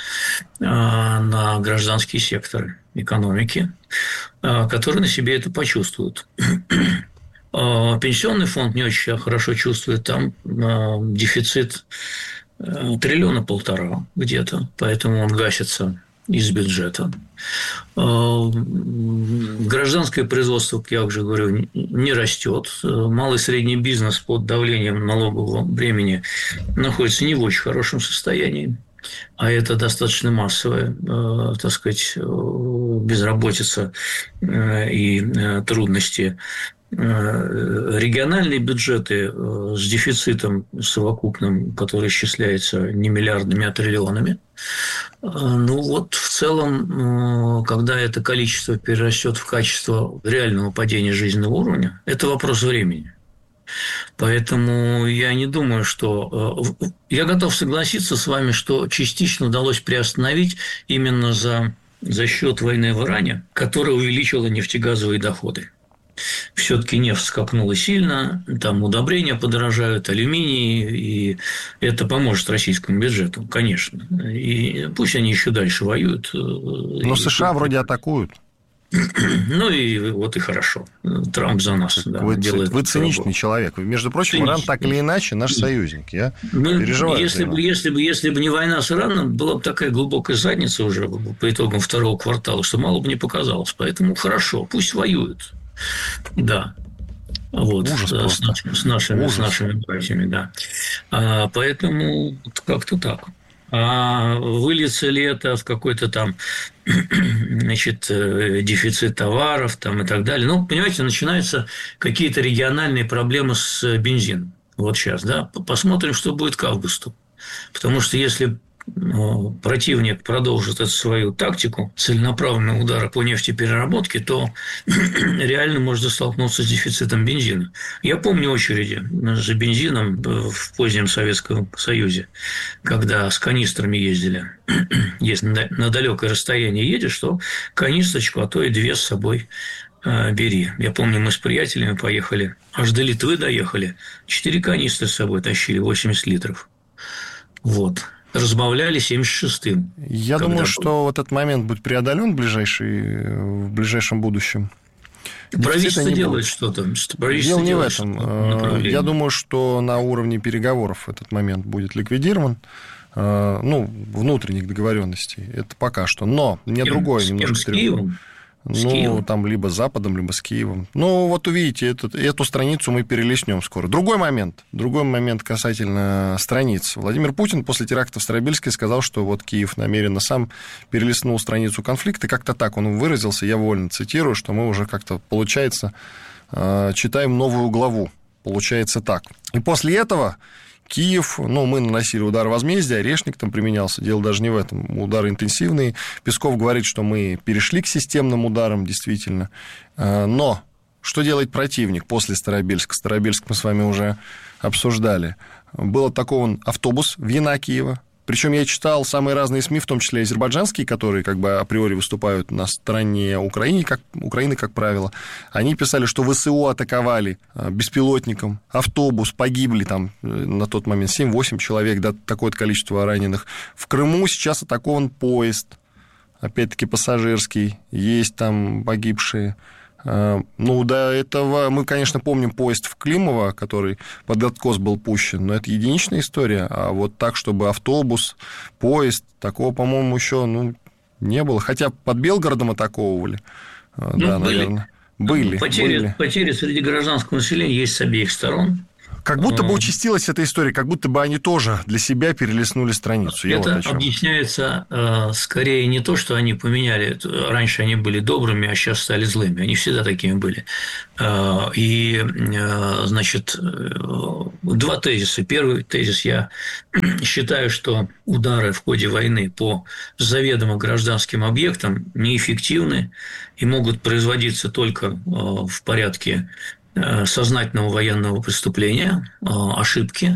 J: на гражданские секторы экономики, которые на себе это почувствуют. Пенсионный фонд не очень хорошо чувствует, там дефицит триллиона полтора где-то, поэтому он гасится из бюджета. Гражданское производство, как я уже говорю, не растет. Малый и средний бизнес под давлением налогового бремени находится не в очень хорошем состоянии. А это достаточно массовая, э, так сказать, безработица э, и э, трудности. Э, региональные бюджеты э, с дефицитом совокупным, который исчисляется не миллиардами, а триллионами. Э, ну вот в целом, э, когда это количество перерастет в качество реального падения жизненного уровня, это вопрос времени. Поэтому я не думаю, что... Я готов согласиться с вами, что частично удалось приостановить именно за, за счет войны в Иране, которая увеличила нефтегазовые доходы. Все-таки нефть скакнула сильно, там удобрения подорожают, алюминий, и это поможет российскому бюджету, конечно. И пусть они еще дальше воюют.
I: Но США и... вроде атакуют.
J: Ну, и вот и хорошо. Трамп за нас да,
I: вы,
J: делает.
I: Вы циничный человек. Между прочим, циничный. Иран так или иначе наш союзник. Я ну, переживаю.
J: Если бы, если, бы, если бы не война с Ираном, была бы такая глубокая задница уже по итогам второго квартала, что мало бы не показалось. Поэтому хорошо, пусть воюют. Да. Вот,
I: Ужас
J: с,
I: просто.
J: с, нашими,
I: Ужас.
J: с нашими братьями, да. А, поэтому как-то так. А выльется ли это в какой-то там, значит, дефицит товаров там, и так далее? Ну, понимаете, начинаются какие-то региональные проблемы с бензином. Вот сейчас, да. Посмотрим, что будет к августу. Потому что если противник продолжит эту свою тактику целенаправленного удара по нефтепереработке, то реально можно столкнуться с дефицитом бензина. Я помню очереди за бензином в позднем Советском Союзе, когда с канистрами ездили. Если на далекое расстояние едешь, то канистрочку, а то и две с собой бери. Я помню, мы с приятелями поехали, аж до Литвы доехали, четыре канистры с собой тащили, восемьдесят литров. Вот. Разбавляли семьдесят шестым.
I: Я думаю, был... что вот этот момент будет преодолен в, ближайший, в ближайшем будущем.
J: Правительство делает что-то.
I: Дело не в этом. Я думаю, что на уровне переговоров этот момент будет ликвидирован. Ну, внутренних договоренностей. Это пока что. Но мне другое немножко тревожит. Ну, там либо с Западом, либо с Киевом. Ну, вот увидите, эту, эту страницу мы перелистнем скоро. Другой момент. Другой момент касательно страниц. Владимир Путин после теракта в Старобельске сказал, что вот Киев намеренно сам перелистнул страницу конфликта. Как-то так он выразился, я вольно цитирую, что мы уже как-то, получается, читаем новую главу. Получается так. И после этого... Киев, ну, мы наносили удар возмездия, Орешник там применялся, дело даже не в этом, удары интенсивные. Песков говорит, что мы перешли к системным ударам, действительно. Но что делает противник после Старобельска? Старобельск мы с вами уже обсуждали. Был атакован автобус в Янакиево. Причем я читал самые разные СМИ, в том числе азербайджанские, которые как бы априори выступают на стороне Украины, как, Украины, как правило. Они писали, что ВСУ атаковали беспилотником автобус, погибли там на тот момент семь-восемь человек, да, такое-то количество раненых. В Крыму сейчас атакован поезд, опять-таки пассажирский, есть там погибшие. Ну, до этого мы, конечно, помним поезд в Климово, который под откос был пущен, но это единичная история. А вот так, чтобы автобус, поезд, такого, по-моему, еще ну, не было. Хотя под Белгородом атаковывали, ну, да, были. Наверное. Были.
J: Потери,
I: были.
J: Потери среди гражданского населения есть с обеих сторон.
I: Как будто бы участилась эта история, как будто бы они тоже для себя перелистнули страницу. Я
J: это
I: вот
J: объясняется э, скорее не то, что они поменяли. Раньше они были добрыми, а сейчас стали злыми. Они всегда такими были. Э, и, э, значит, э, два тезиса. Первый тезис: я считаю, что удары в ходе войны по заведомо гражданским объектам неэффективны и могут производиться только э, в порядке сознательного военного преступления, ошибки,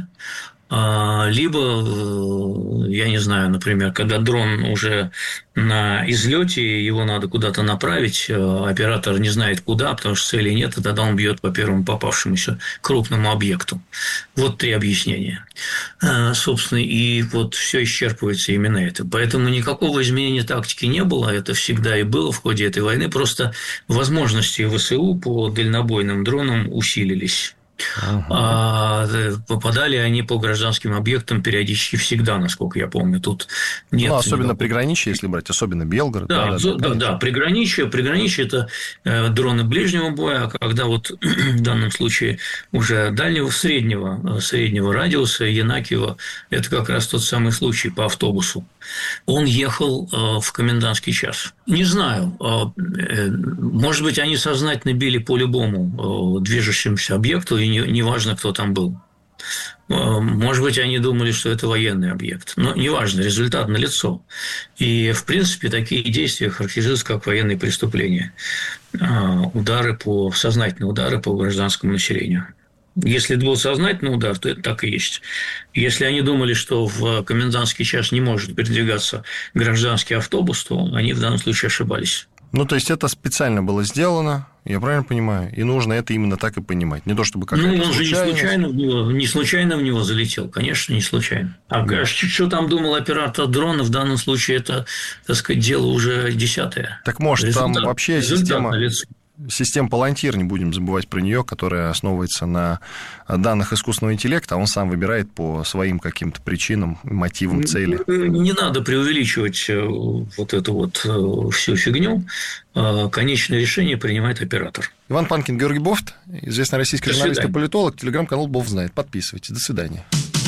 J: либо, я не знаю, например, когда дрон уже на излете, его надо куда-то направить, оператор не знает куда, потому что цели нет, и тогда он бьет по первому попавшемуся крупному объекту. Вот три объяснения. Собственно, и вот все исчерпывается именно это. Поэтому никакого изменения тактики не было, это всегда и было в ходе этой войны, просто возможности ВСУ по дальнобойным дронам усилились. Ага. А, попадали они по гражданским объектам периодически всегда, насколько я помню. Тут нет.
I: Ну, особенно приграничье, если брать, особенно Белгород.
J: Да, да, да, да, да. Приграничье, приграничье – это э, дроны ближнего боя, а когда вот в данном случае уже дальнего, среднего, среднего радиуса Янакиева, это как раз тот самый случай по автобусу. Он ехал э, в комендантский час. Не знаю, э, может быть, они сознательно били по любому э, движущемуся объекту, и неважно, не кто там был. Может быть, они думали, что это военный объект. Но неважно, результат налицо. И, в принципе, такие действия характеризуются как военные преступления. Удары по, сознательные удары по гражданскому населению. Если это был сознательный удар, то это так и есть. Если они думали, что в комендантский час не может передвигаться гражданский автобус, то они в данном случае ошибались.
I: Ну, то есть, это специально было сделано, я правильно понимаю? И нужно это именно так и понимать. Не то, чтобы какая-то
J: Ну, он же
I: случайность...
J: не случайно, в него, не случайно в него залетел, конечно, не случайно. А да. что там думал оператор дрона, в данном случае это, так сказать, дело уже десятое.
I: Так, может, результат, там вообще система...
J: Налицо.
I: Система Палантир, не будем забывать про нее, которая основывается на данных искусственного интеллекта, а он сам выбирает по своим каким-то причинам, мотивам, цели.
J: Не надо преувеличивать вот эту вот всю фигню. Конечное решение принимает оператор.
I: Иван Панкин, Георгий Бофт, известный российский журналист и политолог, телеграм-канал Бофт знает. Подписывайтесь. До свидания.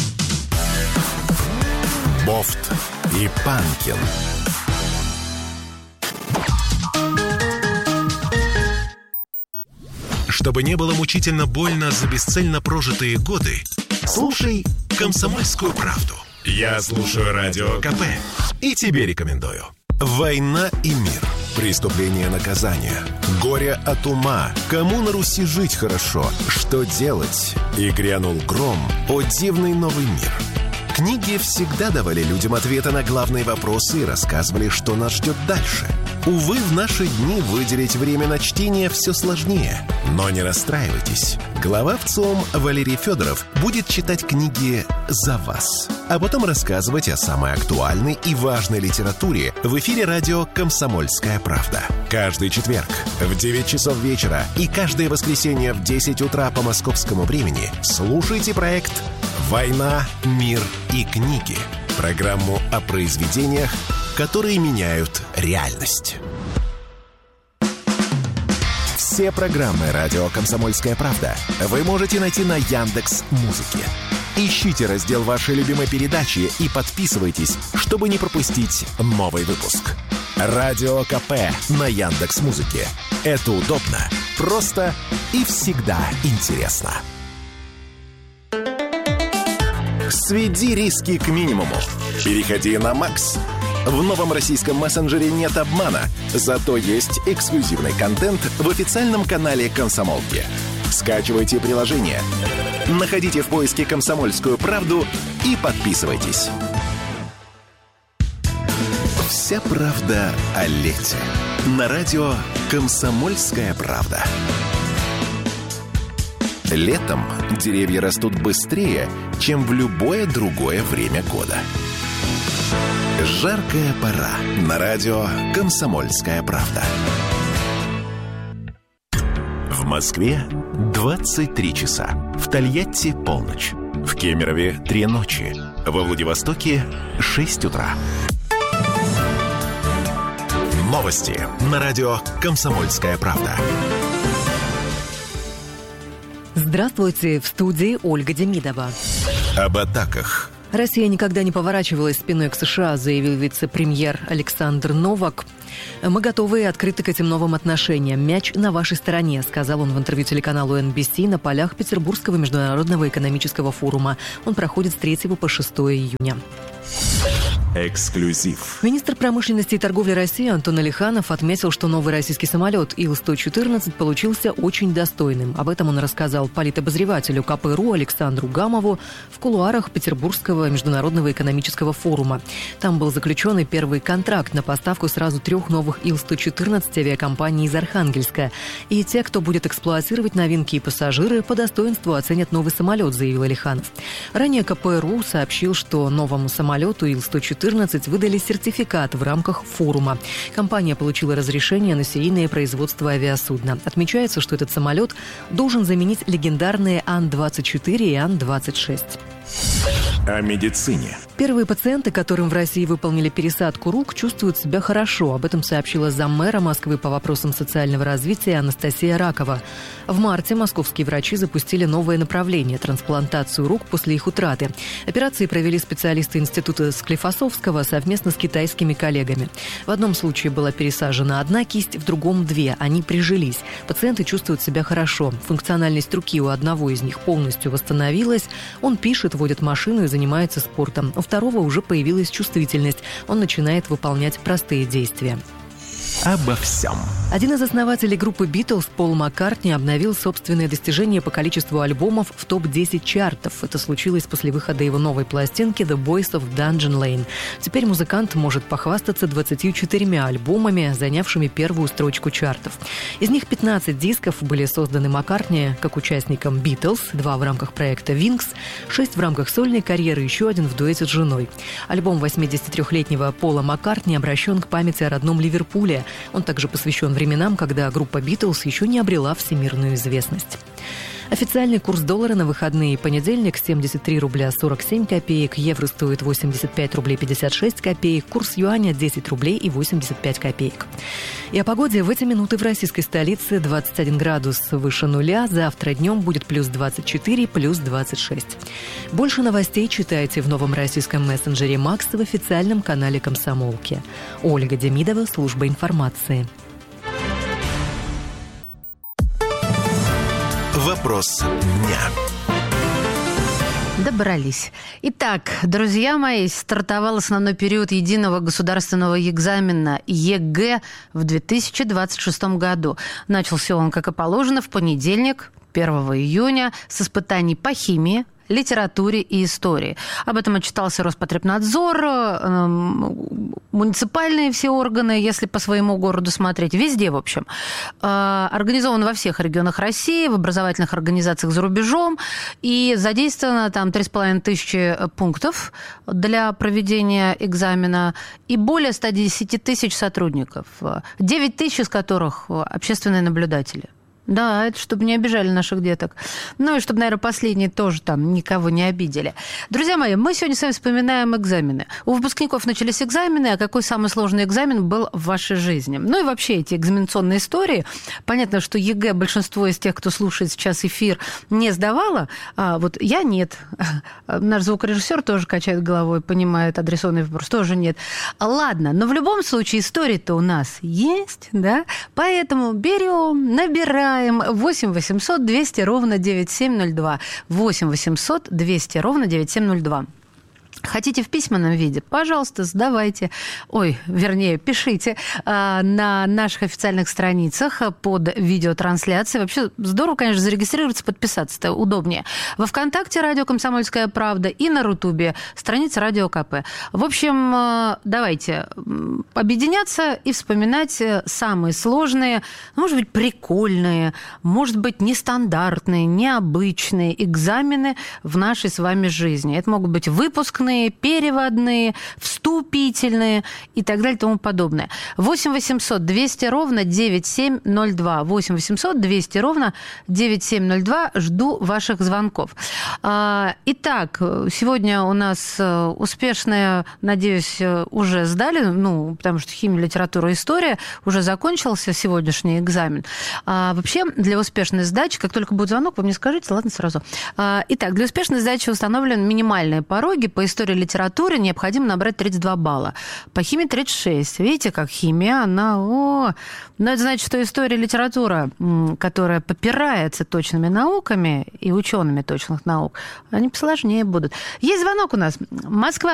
F: Бофт и Панкин. Чтобы не было мучительно больно за бесцельно прожитые годы, слушай «Комсомольскую правду». Я слушаю Радио КП и тебе рекомендую. «Война и мир. Преступление, наказание. Горе от ума. Кому на Руси жить хорошо? Что делать?» И грянул гром. О дивный новый мир. Книги всегда давали людям ответы на главные вопросы и рассказывали, что нас ждет дальше. Увы, в наши дни выделить время на чтение все сложнее. Но не расстраивайтесь. Глава ВЦИОМ Валерий Федоров будет читать книги за вас, а потом рассказывать о самой актуальной и важной литературе в эфире радио «Комсомольская правда». Каждый четверг в девять часов вечера и каждое воскресенье в десять утра по московскому времени слушайте проект «Война, мир и книги». Программу о произведениях, которые меняют реальность. Все программы «Радио Комсомольская правда» вы можете найти на Яндекс.Музыке. Ищите раздел вашей любимой передачи и подписывайтесь, чтобы не пропустить новый выпуск. Радио КП на Яндекс.Музыке. Это удобно, просто и всегда интересно. Сведи риски к минимуму. Переходи на Макс. В новом российском мессенджере нет обмана, зато есть эксклюзивный контент в официальном канале «Комсомолки». Скачивайте приложение, находите в поиске «Комсомольскую правду» и подписывайтесь. Вся правда о лете. На радио «Комсомольская правда». Летом деревья растут быстрее, чем в любое другое время года. Жаркая пора. На радио «Комсомольская правда». В Москве двадцать три часа. В Тольятти полночь. В Кемерове три ночи. Во Владивостоке шесть утра. Новости на радио «Комсомольская правда».
H: Здравствуйте, в студии Ольга Демидова.
F: Об атаках.
H: Россия никогда не поворачивалась спиной к США, заявил вице-премьер Александр Новак. «Мы готовы и открыты к этим новым отношениям. Мяч на вашей стороне», сказал он в интервью телеканалу эн би си на полях Петербургского международного экономического форума. Он проходит с третьего по шестое июня.
F: Эксклюзив.
H: Министр промышленности и торговли России Антон Алиханов отметил, что новый российский самолет Ил сто четырнадцать получился очень достойным. Об этом он рассказал политобозревателю ка пэ эр у Александру Гамову в кулуарах Петербургского международного экономического форума. Там был заключен и первый контракт на поставку сразу трех новых Ил сто четырнадцать авиакомпаний из Архангельска. И те, кто будет эксплуатировать новинки и пассажиры, по достоинству оценят новый самолет, заявил Алиханов. Ранее ка пэ эр у сообщил, что новому самолету Ил сто четырнадцать выдали сертификат в рамках форума. Компания получила разрешение на серийное производство авиасудна. Отмечается, что этот самолет должен заменить легендарные Ан двадцать четыре и Ан двадцать шесть.
F: О медицине.
H: Первые пациенты, которым в России выполнили пересадку рук, чувствуют себя хорошо. Об этом сообщила заммэра Москвы по вопросам социального развития Анастасия Ракова. В марте московские врачи запустили новое направление – трансплантацию рук после их утраты. Операции провели специалисты Института Склифосовского совместно с китайскими коллегами. В одном случае была пересажена одна кисть, в другом – две. Они прижились. Пациенты чувствуют себя хорошо. Функциональность руки у одного из них полностью восстановилась. Он пишет, водит машину и занимается спортом. У второго уже появилась чувствительность. Он начинает выполнять простые действия.
F: Обо всем.
H: Один из основателей группы «Битлз» Пол Маккартни обновил собственные достижения по количеству альбомов в топ десять чартов. Это случилось после выхода его новой пластинки «The Boys of Dungeon Lane». Теперь музыкант может похвастаться двадцатью четырьмя альбомами, занявшими первую строчку чартов. Из них пятнадцать дисков были созданы Маккартни как участником «Битлз», два в рамках проекта «Винкс», шесть в рамках сольной карьеры, еще один в дуэте с женой. Альбом восьмидесятитрёхлетнего Пола Маккартни обращен к памяти о родном Ливерпуле. Он также посвящен временам, когда группа «Битлз» еще не обрела всемирную известность. Официальный курс доллара на выходные: понедельник семьдесят три рубля сорок семь копеек, евро стоит восемьдесят пять рублей пятьдесят шесть копеек, курс юаня десять рублей и восемьдесят пять копеек. И о погоде в эти минуты в российской столице: двадцать один градус выше нуля, завтра днем будет плюс двадцать четыре, плюс двадцать шесть. Больше новостей читайте в новом российском мессенджере Макс в официальном канале «Комсомолки». Ольга Демидова, служба информации.
F: Вопрос дня.
B: Добрались. Итак, друзья мои, стартовал основной период единого государственного экзамена ЕГЭ в две тысячи двадцать шестом году. Начался он, как и положено, в понедельник, первого июня, с испытаний по химии, литературе и истории. Об этом отчитался Роспотребнадзор, э, муниципальные все органы, если по своему городу смотреть, везде, в общем. Э, организован во всех регионах России, в образовательных организациях за рубежом, и задействовано там три с половиной тысячи пунктов для проведения экзамена и более ста десяти тысяч сотрудников, девять тысяч из которых общественные наблюдатели. Да, это чтобы не обижали наших деток. Ну и чтобы, наверное, последние тоже там никого не обидели. Друзья мои, мы сегодня с вами вспоминаем экзамены. У выпускников начались экзамены, а какой самый сложный экзамен был в вашей жизни? Ну и вообще эти экзаменационные истории. Понятно, что ЕГЭ большинство из тех, кто слушает сейчас эфир, не сдавало. А вот я нет. Наш звукорежиссер тоже качает головой, понимает адресованный вопрос. Тоже нет. Ладно, но в любом случае истории-то у нас есть, да? Поэтому берем, набираем восемь восемьсот двести ровно девяносто семь ноль два. восемь восемьсот двести ровно девяносто семь ноль два. Хотите в письменном виде? Пожалуйста, сдавайте. Ой, вернее, пишите э, на наших официальных страницах под видеотрансляцией. Вообще здорово, конечно, зарегистрироваться, подписаться. Это удобнее. Во ВКонтакте «Радио Комсомольская правда» и на Рутубе страница «Радио КП». В общем, э, давайте объединяться и вспоминать самые сложные, может быть, прикольные, может быть, нестандартные, необычные экзамены в нашей с вами жизни. Это могут быть выпускные, переводные, вступительные и так далее и тому подобное. восемь восемьсот двести ровно девяносто семь ноль два. восемь восемьсот двести ровно девяносто семь ноль два. Жду ваших звонков. Итак, сегодня у нас успешная, надеюсь, уже сдали, ну, потому что химия, литература, история уже закончился сегодняшний экзамен. Вообще, для успешной сдачи, как только будет звонок, вы мне скажите, ладно, сразу. Итак, для успешной сдачи установлены минимальные пороги. По истории литературы необходимо набрать тридцать два балла. По химии тридцать шесть. Видите, как химия, она... О! Но это значит, что история литература, которая попирается точными науками и учеными точных наук, они посложнее будут. Есть звонок у нас. Москва.